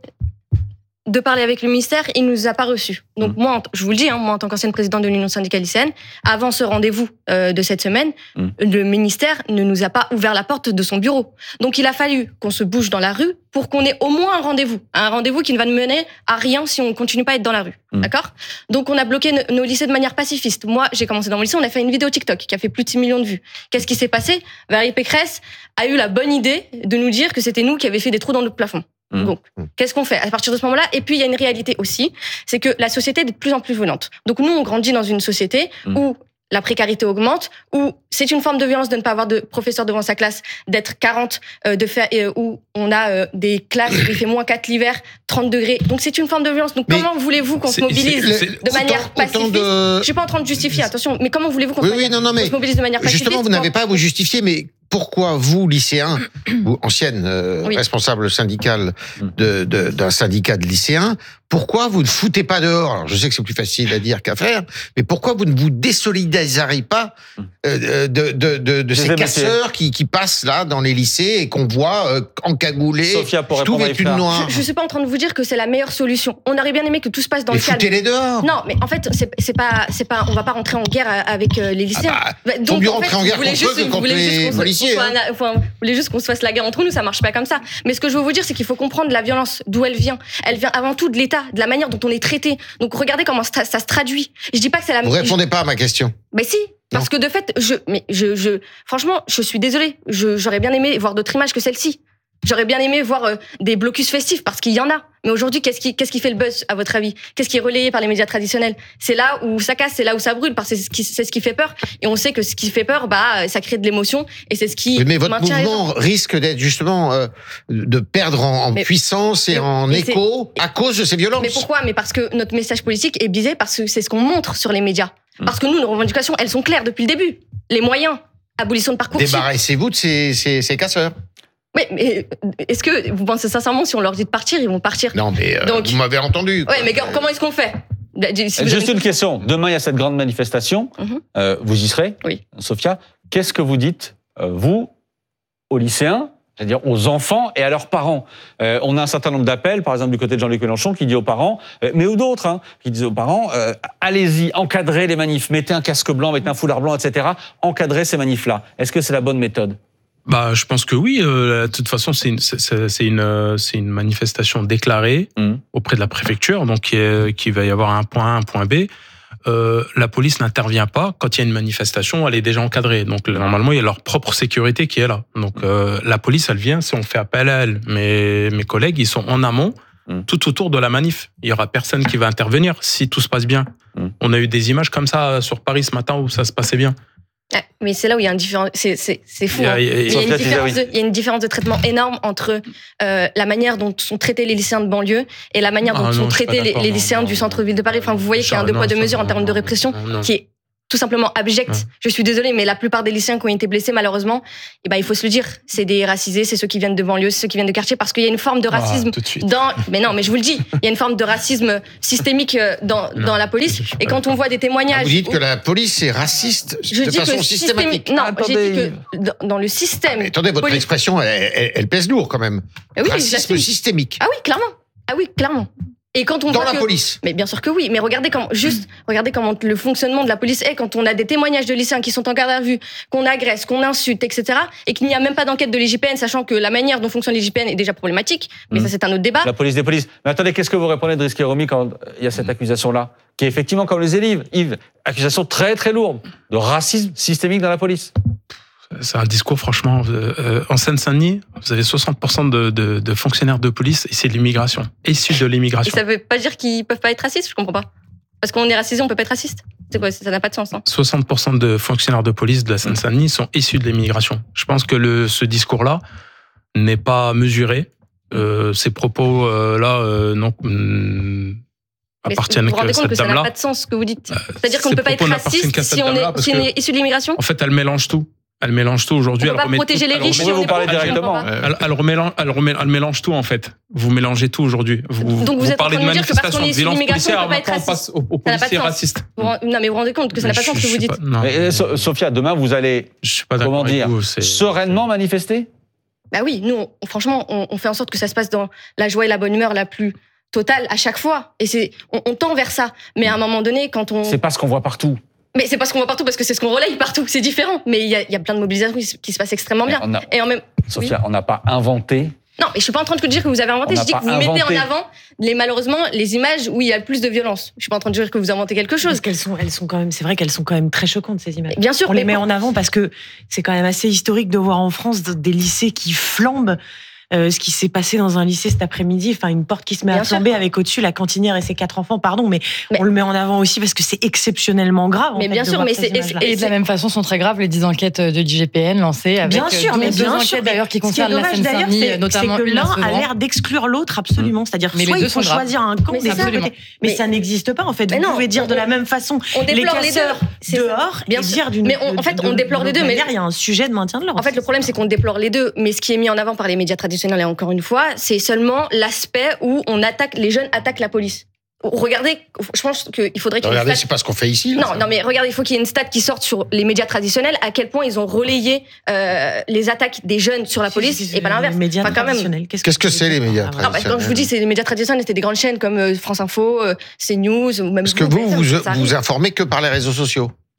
de parler avec le ministère, il ne nous a pas reçus. Donc mmh. moi, je vous le dis, hein, moi en tant qu'ancienne présidente de l'Union syndicale lycéenne, avant ce rendez-vous euh, de cette semaine, mmh. le ministère ne nous a pas ouvert la porte de son bureau. Donc il a fallu qu'on se bouge dans la rue pour qu'on ait au moins un rendez-vous. Un rendez-vous qui ne va nous mener à rien si on ne continue pas à être dans la rue. Mmh. D'accord ? Donc on a bloqué nos, nos lycées de manière pacifiste. Moi, j'ai commencé dans mon lycée, on a fait une vidéo TikTok qui a fait plus de six millions de vues. Qu'est-ce qui s'est passé ? Valérie Pécresse a eu la bonne idée de nous dire que c'était nous qui avions fait des trous dans notre plafond. Donc, qu'est-ce qu'on fait à partir de ce moment-là? Et puis, il y a une réalité aussi, c'est que la société est de plus en plus violente. Donc, nous, on grandit dans une société mmh. où la précarité augmente, où c'est une forme de violence de ne pas avoir de professeur devant sa classe, d'être quarante, euh, de faire, euh, où on a euh, des classes où il fait moins quatre l'hiver, trente degrés. Donc, c'est une forme de violence. Donc, mais comment voulez-vous qu'on se mobilise c'est, c'est, de manière autant, pacifiste de... Je suis pas en train de justifier, attention, mais comment voulez-vous qu'on, oui, se, oui, non, non, mais se mobilise de manière pacifiste? Justement, vous n'avez pas à vous justifier, mais pourquoi vous, lycéens, ou ancienne euh, oui. responsable syndicale de, de, d'un syndicat de lycéens, pourquoi vous ne foutez pas dehors? Alors, je sais que c'est plus facile à dire qu'à faire, mais pourquoi vous ne vous désolidarisez pas euh, de, de, de, de ces casseurs qui, qui passent là dans les lycées et qu'on voit euh, encagoulés, tout vêtus de noir? Je ne suis pas en train de vous dire que c'est la meilleure solution. On aurait bien aimé que tout se passe dans mais le calme. Foutez-les dehors. Non, mais en fait, c'est, c'est pas, c'est pas, on va pas rentrer en guerre avec euh, les lycéens. Ah bah, Donc, faut mieux rentrer en, en guerre contre eux que contre les policiers. Vous voulez juste qu'on se fasse la guerre entre nous, ça marche pas comme ça. Mais ce que je veux vous dire, c'est qu'il faut comprendre la violence, d'où elle vient. Elle vient avant tout de l'État, de la manière dont on est traité. Donc regardez comment ça, ça se traduit. Je dis pas que c'est la. Vous répondez pas à ma question. Mais si. Parce non. que de fait, je, mais je, je, franchement, je suis désolée. Je, j'aurais bien aimé voir d'autres images que celle-ci. J'aurais bien aimé voir euh, des blocus festifs, parce qu'il y en a. Mais aujourd'hui, qu'est-ce qui, qu'est-ce qui fait le buzz, à votre avis? Qu'est-ce qui est relayé par les médias traditionnels? C'est là où ça casse, c'est là où ça brûle, parce que c'est ce qui, c'est ce qui fait peur. Et on sait que ce qui fait peur, bah, ça crée de l'émotion, et c'est ce qui oui, mais votre maintient les mouvement gens. risque d'être justement euh, de perdre en, en Mais- puissance et mais- en mais écho à cause de ces violences. Mais pourquoi? Mais parce que notre message politique est biaisé, parce que c'est ce qu'on montre sur les médias. Parce que nous, nos revendications, elles sont claires depuis le début. Les moyens, abolition de parcours. Débarrassez-vous de ces, ces, ces casseurs. Oui, mais est-ce que vous pensez sincèrement, si on leur dit de partir, ils vont partir? Non, mais euh, Donc- vous m'avez entendu. Ouais, mais comment est-ce qu'on fait? Si vous Juste avez- une question. Demain, il y a cette grande manifestation. Mhm. Euh, vous y serez, Oui. Sophia. Qu'est-ce que vous dites, euh, vous, aux lycéens, c'est-à-dire aux enfants et à leurs parents? euh, On a un certain nombre d'appels, par exemple du côté de Jean-Luc Mélenchon, qui dit aux parents, euh, mais ou d'autres, hein, qui disent aux parents, euh, allez-y, encadrez les manifs, mettez un casque blanc, mettez un foulard blanc, et cetera. Encadrez ces manifs-là. Est-ce que c'est la bonne méthode? Bah, je pense que oui. Euh, de toute façon, c'est une, c'est, c'est une, euh, c'est une manifestation déclarée mmh. auprès de la préfecture, donc qui, est, qui va y avoir un point A, un point B. Euh, la police n'intervient pas quand il y a une manifestation, elle est déjà encadrée. Donc normalement, il y a leur propre sécurité qui est là. Donc euh, la police, elle vient si on fait appel à elle. Mais mes collègues, ils sont en amont, mmh. tout autour de la manif. Il y aura personne qui va intervenir si tout se passe bien. Mmh. On a eu des images comme ça sur Paris ce matin où ça se passait bien. Ouais, mais c'est là où il y a un différent, c'est c'est c'est fou. Il y a- hein. il y a- Il y a une Sophia différence disait de, il y a une différence de traitement énorme entre euh, la manière dont sont traités les lycéens de banlieue et la manière dont Ah sont non, je suis pas traités les, d'accord, les non, lycéens non, du centre-ville de Paris. Enfin, vous voyez qu'il y a un Ça, deux poids non, deux ça, mesures en non, termes de répression non, non. qui est tout simplement abject. Je suis désolée, mais la plupart des lycéens qui ont été blessés, malheureusement, eh ben, il faut se le dire, c'est des racisés, c'est ceux qui viennent de banlieue, c'est ceux qui viennent de quartier, parce qu'il y a une forme de Ah, racisme tout de suite. dans, mais non, mais je vous le dis, il y a une forme de racisme systémique euh, dans, dans la police. Et quand on voit des témoignages. Ah, vous dites où- que la police est raciste je de dis façon que systématique. systémi- Non, j'ai dit que dans- dans le système. Mais attendez, votre poli- expression, elle, elle- elle pèse lourd quand même. Ah oui, Racisme j'assume. systémique. Ah oui, clairement. Ah oui, clairement. Et quand on Dans voit la que- police. Mais bien sûr que oui. Mais regardez comment, juste, regardez comment le fonctionnement de la police est quand on a des témoignages de lycéens qui sont en garde à vue, qu'on agresse, qu'on insulte, et cetera. Et qu'il n'y a même pas d'enquête de l'I G P N, sachant que la manière dont fonctionne l'I G P N est déjà problématique. Mais Mmh. ça, c'est un autre débat. La police des polices. Mais attendez, qu'est-ce que vous répondez de Rizki-Romi quand il y a cette accusation-là, qui est effectivement, comme les élèves, Yves, accusation très très lourde de racisme systémique dans la police? C'est un discours, franchement. euh, euh, en Seine-Saint-Denis, vous avez soixante pour cent de, de, de fonctionnaires de police issus de l'immigration. Issus de Et l'immigration. ça veut pas dire qu'ils peuvent pas être racistes, je comprends pas. Parce qu'on est racisé, on peut pas être raciste. C'est quoi? Ça n'a pas de sens, hein. soixante pour cent de fonctionnaires de police de la Seine-Saint-Denis sont issus de l'immigration. Je pense que le, ce discours-là n'est pas mesuré. Euh, ces propos-là euh, non, hum, Mais appartiennent vous vous rendez à compte cette que ça n'a dame-là. pas de sens ce que vous dites. C'est-à-dire qu'on ces ne peut pas être propos n'appartiennent raciste qu'à cette si on dame-là, est, parce si on que- est issu de l'immigration. En fait, elle mélange tout. Elle mélange tout aujourd'hui. On peut elle pas remet protéger tout- les elle riches si remet- on est pauvre, je directement. comprends pas. Elle, elle remélange, elle, remet- elle mélange tout en fait. Vous mélangez tout aujourd'hui. Vous, Donc vous êtes en parlez train de de me dire que parce qu'on manifestation, est de issu de violence l'immigration, policière, on peut pas être maintenant on passe raciste. aux, aux Ça n'a pas de policiers sens. racistes. Vous rend- Non, mais vous vous rendez compte que ça n'a pas de sens ce que vous dites. Mais, So- Sophia, demain, vous allez, pas d'accord comment avec dire, vous, c'est- sereinement manifester? Bah oui, nous, on- franchement, on, on fait en sorte que ça se passe dans la joie et la bonne humeur la plus totale à chaque fois. Et c'est, on, on tend vers ça. Mais à un moment donné, quand on... C'est pas ce qu'on voit partout. Mais c'est pas ce qu'on voit partout parce que c'est ce qu'on relaye partout. C'est différent. Mais il y a, il y a plein de mobilisations qui, se- qui se passent extrêmement bien. on a- Et en même... Sophia, Oui. on n'a pas inventé. Non, mais je suis pas en train de dire que vous avez inventé. On Je n'a dis que pas vous mettez inventé. en avant, les, malheureusement, les images où il y a le plus de violence. Je suis pas en train de dire que vous inventez quelque chose. Parce qu'elles sont, elles sont quand même, c'est vrai qu'elles sont quand même très choquantes ces images. Bien sûr, on les mais met pour- en avant parce que c'est quand même assez historique de voir en France des lycées qui flambent. Euh, ce qui s'est passé dans un lycée cet après-midi, enfin une porte qui se met Bien à flamber avec au-dessus la cantinière et ses quatre enfants, pardon, mais, on le met en avant aussi parce que c'est exceptionnellement grave. en Mais fait, bien de sûr, voir mais ces c'est- et images-là. Et de la même façon sont très graves les dix enquêtes de l'I G P N lancées avec Bien sûr, mais deux bien enquêtes sûr. d'ailleurs qui Ce est concernent la dommage, d'ailleurs, Seine-Saint-Denis, c'est- notamment c'est que une à l'un a Sevran. l'air d'exclure l'autre absolument. C'est-à-dire Mais soit les il deux faut sont graves. choisir un camp Mais des c'est ça. deux côtés. Mais Mais- ça n'existe pas en fait. Mais Vous non, pouvez dire on- de la même façon on déplore les les deux. casseurs C'est ça. dehors Bien et sûr. dire d'une. Mais on- en fait, de- on déplore les deux, mais- Derrière, il y a un sujet de maintien de l'ordre. En fait, le problème, c'est qu'on déplore les deux. Mais ce qui est mis en avant par les médias traditionnels, et encore une fois, c'est seulement l'aspect où on attaque, les jeunes attaquent la police. Regardez, je pense qu'il faudrait qu'il y ait une Regardez, stat- c'est pas ce qu'on fait ici. là, Non, ça. non, mais regardez, il faut qu'il y ait une stat qui sorte sur les médias traditionnels, à quel point ils ont relayé euh, les attaques des jeunes sur la police et pas l'inverse. Les médias Enfin, quand même. traditionnels. Qu'est-ce que c'est les médias Ah, bah, traditionnels quand je vous dis, c'est les médias traditionnels, c'était des grandes chaînes comme euh, France Info, euh, CNews, ou même. Parce que vous, vous, ça arrive. vous informez que par les réseaux sociaux.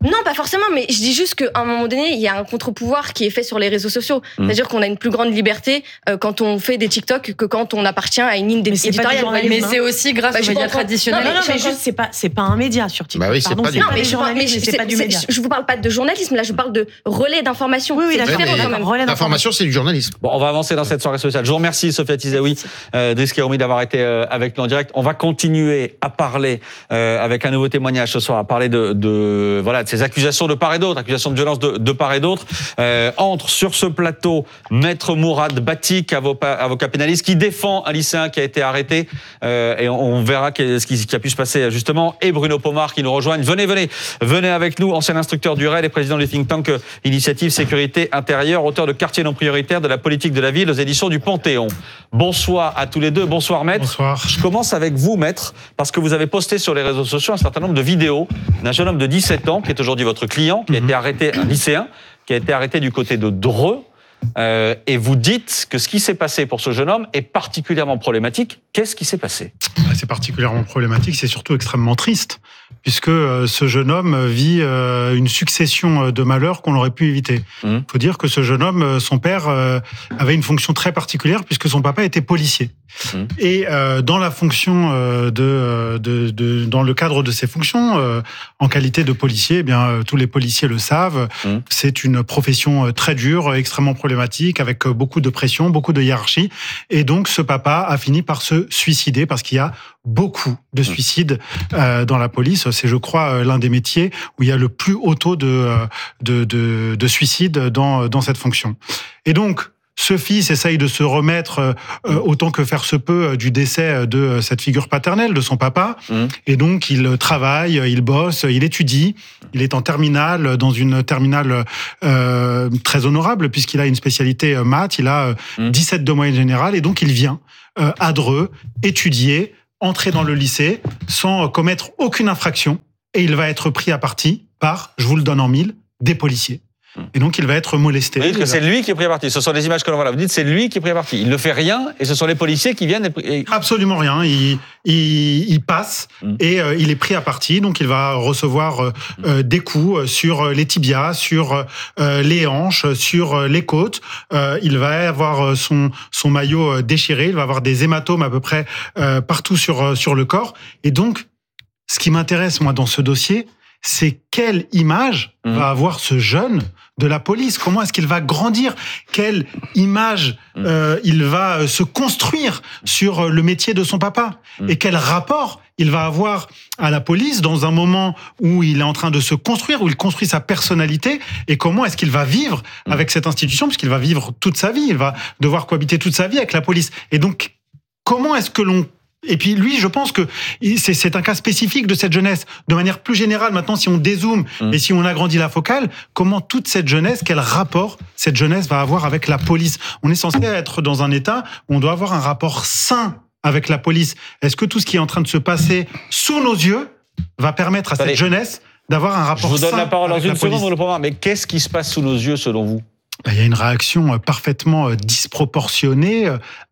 Non, pas forcément, mais je dis juste qu'à un moment donné, il y a un contre-pouvoir qui est fait sur les réseaux sociaux. Mmh. C'est-à-dire qu'on a une plus grande liberté euh, quand on fait des TikTok que quand on appartient à une ligne éditoriale. Mais, mais c'est aussi grâce bah, aux médias traditionnels. Non, non, non, mais juste, c'est pas, c'est pas un média sur TikTok. Bah oui, c'est Pardon, pas c'est du pas, mais je, mais c'est, c'est pas du média. Je vous parle pas de journalisme, là, je parle de relais d'information. Oui, oui, c'est d'accord. quand même. Relais l'information, c'est du journalisme. Bon, on va avancer dans cette soirée sociale. Je vous remercie, Sophia Tizaoui, euh, Driss Khairoumi, d'avoir été euh, avec nous en direct. On va continuer à parler euh, avec un nouveau témoignage ce soir, à parler de, de voilà de ces accusations de part et d'autre, accusations de violence de, de part et d'autre. Euh, entre sur ce plateau Maître Mourad Batik, avocat, avocat pénaliste, qui défend un lycéen qui a été arrêté. Euh, et on, on verra ce qui, qui a pu se passer justement. Et Bruno Pomar qui nous rejoignent. Venez, venez, venez avec nous, ancien instructeur du R A I D et président du think tank Initiative Sécurité Intérieure, auteur de Quartier non prioritaire de la politique de la ville aux éditions du Panthéon. Bonsoir à tous les deux. Bonsoir, Maître. Bonsoir. Je commence avec vous, Maître, parce que vous avez posté sur les réseaux sociaux un certain nombre de vidéos d'un jeune homme de dix-sept ans qui est aujourd'hui votre client, qui a été arrêté, un lycéen, qui a été arrêté du côté de Dreux. Euh, et vous dites que ce qui s'est passé pour ce jeune homme est particulièrement problématique. Qu'est-ce qui s'est passé ? C'est particulièrement problématique, c'est surtout extrêmement triste, puisque euh, ce jeune homme vit euh, une succession de malheurs qu'on aurait pu éviter. Il mmh. faut dire que ce jeune homme, son père, euh, avait une fonction très particulière, puisque son papa était policier. Mmh. Et euh, dans la fonction euh, de, de, de, dans le cadre de ses fonctions, euh, en qualité de policier, eh bien euh, tous les policiers le savent, mmh. c'est une profession euh, très dure, extrêmement problématique, avec euh, beaucoup de pression, beaucoup de hiérarchie. Et donc ce papa a fini par se suicider parce qu'il y a beaucoup de suicides euh, dans la police. C'est, je crois, l'un des métiers où il y a le plus haut taux de de, de, de suicides dans dans cette fonction. Et donc ce fils essaye de se remettre euh, autant que faire se peut du décès de cette figure paternelle, de son papa. Mmh. Et donc, il travaille, il bosse, il étudie. Il est en terminale, dans une terminale euh, très honorable, puisqu'il a une spécialité maths. Il a mmh. dix-sept de moyenne générale. Et donc, il vient euh, à Dreux étudier, entrer dans le lycée sans commettre aucune infraction. Et il va être pris à partie par, je vous le donne en mille, des policiers. Et donc, il va être molesté. Vous dites que c'est lui qui est pris à partie. Ce sont les images que l'on voit là. Vous dites que c'est lui qui est pris à partie. Il ne fait rien et ce sont les policiers qui viennent... Et... Absolument rien. Il, il, il passe mmh. et euh, il est pris à partie. Donc, il va recevoir euh, des coups sur les tibias, sur euh, les hanches, sur les côtes. Euh, il va avoir son, son maillot déchiré. Il va avoir des hématomes à peu près euh, partout sur, sur le corps. Et donc, ce qui m'intéresse, moi, dans ce dossier, c'est quelle image mmh. va avoir ce jeune de la police. Comment est-ce qu'il va grandir ? Quelle image mmh. euh, il va se construire sur le métier de son papa ? mmh. Et quel rapport il va avoir à la police dans un moment où il est en train de se construire, où il construit sa personnalité, et comment est-ce qu'il va vivre mmh. avec cette institution, puisqu'il va vivre toute sa vie, il va devoir cohabiter toute sa vie avec la police. Et donc, comment est-ce que l'on Et puis lui, je pense que c'est, c'est un cas spécifique de cette jeunesse. De manière plus générale, maintenant, si on dézoome mmh. et si on agrandit la focale, comment toute cette jeunesse, quel rapport cette jeunesse va avoir avec la police ? On est censé être dans un état où on doit avoir un rapport sain avec la police. Est-ce que tout ce qui est en train de se passer sous nos yeux va permettre à Allez. cette jeunesse d'avoir un rapport sain avec la police ? Je vous donne la parole dans une seconde, Bruno Pomar, mais qu'est-ce qui se passe sous nos yeux, selon vous ? Il y a une réaction parfaitement disproportionnée,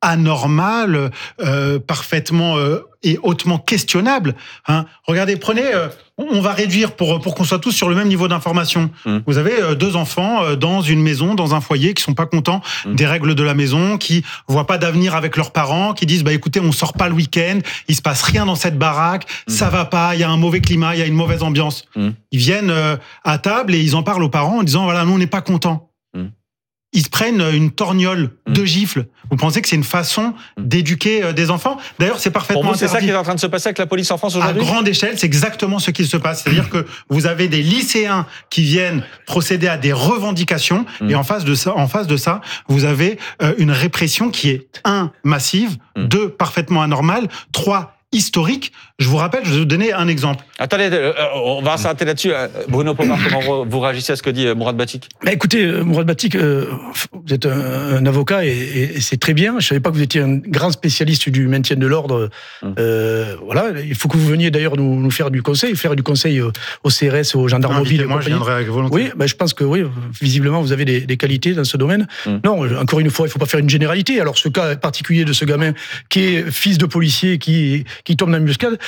anormale, euh, parfaitement euh, et hautement questionnable. Hein. Regardez, prenez, euh, on va réduire pour pour qu'on soit tous sur le même niveau d'information. Mmh. Vous avez euh, deux enfants euh, dans une maison, dans un foyer, qui sont pas contents mmh. des règles de la maison, qui voient pas d'avenir avec leurs parents, qui disent bah écoutez, on sort pas le week-end, il se passe rien dans cette baraque, mmh. ça va pas, il y a un mauvais climat, il y a une mauvaise ambiance. Mmh. Ils viennent euh, à table et ils en parlent aux parents en disant voilà, nous on n'est pas contents. Ils se prennent une torgnole mmh. de gifles. Vous pensez que c'est une façon d'éduquer des enfants ? D'ailleurs, c'est parfaitement Pour vous, c'est interdit. ça qui est en train de se passer avec la police en France aujourd'hui ? À grande échelle, c'est exactement ce qui se passe. C'est-à-dire que vous avez des lycéens qui viennent procéder à des revendications mmh. et en face de ça, en face de ça, vous avez une répression qui est un, massive, mmh. deux, parfaitement anormale, trois, historique. Je vous rappelle, je vais vous donner un exemple. Attendez, euh, on va s'arrêter là-dessus. Bruno Pomar, comment vous réagissez à ce que dit Mourad Batik ? Bah écoutez, Mourad Batik, euh, vous êtes un, un avocat et, et, et c'est très bien. Je ne savais pas que vous étiez un grand spécialiste du maintien de l'ordre. Hum. Euh, voilà, il faut que vous veniez d'ailleurs nous, nous faire du conseil, faire du conseil au C R S, aux gendarmes mobiles. Moi, je viendrai avec volonté. Oui, bah je pense que oui, visiblement, vous avez des, des qualités dans ce domaine. Hum. Non, encore une fois, il ne faut pas faire une généralité. Alors, ce cas particulier de ce gamin qui est fils de policier, qui qui tombe dans l'embuscade,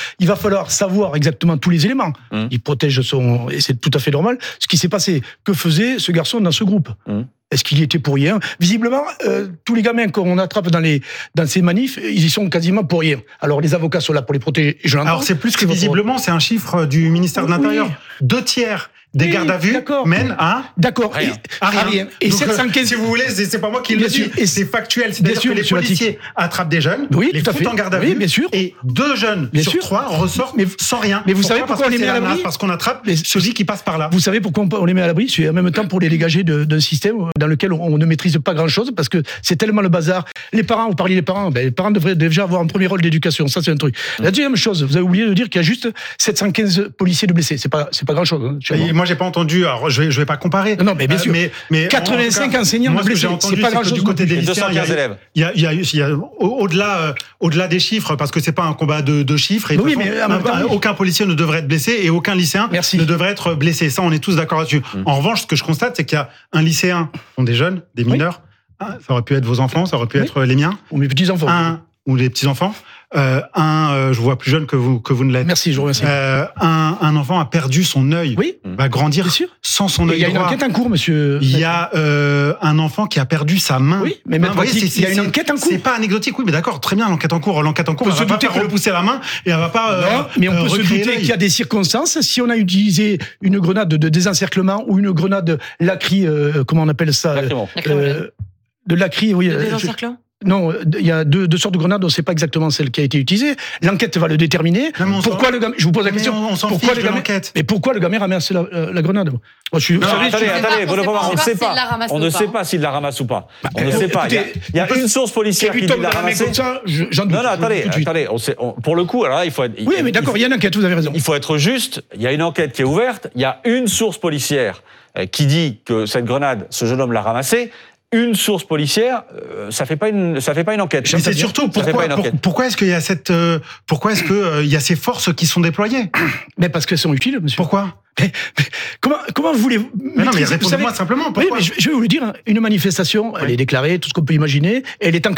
il va falloir savoir exactement tous les éléments. Mmh. Il protège son... Et c'est tout à fait normal. Ce qui s'est passé, que faisait ce garçon dans ce groupe ? Mmh. Est-ce qu'il y était pour rien ? Visiblement, euh, tous les gamins qu'on attrape dans, les, dans ces manifs, ils y sont quasiment pour rien. Alors les avocats sont là pour les protéger. Je Alors c'est plus que visiblement, c'est un chiffre du ministère de l'Intérieur. Oui. Deux tiers des oui, gardes à vue mènent à d'accord rien. À rien. rien. Et Donc, sept cent quinze... si vous voulez, c'est, c'est pas moi qui le dis, et c'est factuel. C'est-à-dire sûr, que les policiers attrapent des jeunes, oui, les foutent en garde à vue, oui, bien sûr. Et deux jeunes bien sur sûr. trois ressortent mais, sans rien. Mais vous pourquoi savez pourquoi on les met à l'abri ? Parce qu'on attrape celui qui passe par là. Vous savez pourquoi on les met à l'abri ? C'est en même temps pour les dégager de, d'un système dans lequel on ne maîtrise pas grand-chose, parce que c'est tellement le bazar. Les parents, vous parliez des parents, ben, les parents devraient déjà avoir un premier rôle d'éducation. Ça, c'est un truc. La deuxième chose, vous avez oublié de dire qu'il y a juste sept cent quinze policiers de blessés. C'est pas, c'est pas grand-chose. Hein, moi, j'ai pas entendu. Alors, je vais, je vais pas comparer. Non, mais bien sûr. Euh, mais, mais quatre-vingt-cinq enseignants de blessés. C'est pas grand-chose. Du côté des lycéens, il y a, élèves. Il y a, il y a, il y a au-delà, euh, au-delà des chiffres, parce que c'est pas un combat de, de chiffres. Et oui, façon, mais un, temps, aucun policier ne devrait être blessé et aucun lycéen Merci. ne devrait être blessé. Ça, on est tous d'accord là-dessus. Mmh. En revanche, ce que je constate, c'est qu'il y a un lycéen, sont des jeunes, des mineurs. Oui. Ça aurait pu être vos enfants, ça aurait pu oui. être les miens. Ou mes petits-enfants. Un, ou les petits-enfants. Euh, un, euh, je vous vois plus jeune que vous, que vous ne l'êtes. Merci, je vous remercie. Euh, un, un enfant a perdu son œil. Oui. Va grandir sans son œil droit. Il y a une enquête en cours, monsieur. Il y a euh, un enfant qui a perdu sa main. Oui, mais même voyez, c'est, c'est, il y a une enquête en cours. C'est pas anecdotique, oui, mais d'accord, très bien, l'enquête en cours. L'enquête en cours, elle va pas faire repousser la main et elle va pas. Non, euh, mais on peut euh, se douter l'œil. Qu'il y a des circonstances. Si on a utilisé une grenade de désencerclement ou une grenade lacry, euh, comment on appelle ça euh, de lacry, oui. De désencerclement. Non, il y a deux, deux sortes de grenades, on ne sait pas exactement celle qui a été utilisée. L'enquête va le déterminer. Pourquoi le gamin, je vous pose la question. On, on s'en pourquoi fiche le gamin, de l'enquête. Mais pourquoi le gamin ramasse la, euh, la grenade ? Moi, je suis, non, vous savez, attendez, je... attendez, on, on, on ne sait pas. On ne sait pas s'il la ramasse ou pas. On ne sait pas. Il y a, il y a une source policière qui dit l'a ramassé. Ça, je, j'en doute. Non, non, attendez, attendez. On sait, on, pour le coup, alors là, il faut être. Oui, mais d'accord, il y a une enquête. Vous avez raison. Il faut être juste. Il y a une enquête qui est ouverte. Il y a une source policière qui dit que cette grenade, ce jeune homme l'a ramassée. Une source policière, euh, ça fait pas une, ça fait pas une enquête. Mais c'est surtout pourquoi, pour, pourquoi est-ce qu'il y a cette, euh, pourquoi est-ce que euh, il y a ces forces qui sont déployées ? Mais parce qu'elles sont utiles, monsieur. Pourquoi ? mais, mais, comment, comment vous voulez mais non, mais répondez-moi simplement. Pourquoi ? Oui, mais je, je vais vous le dire. Une manifestation, oui. Elle est déclarée, tout ce qu'on peut imaginer. Elle est en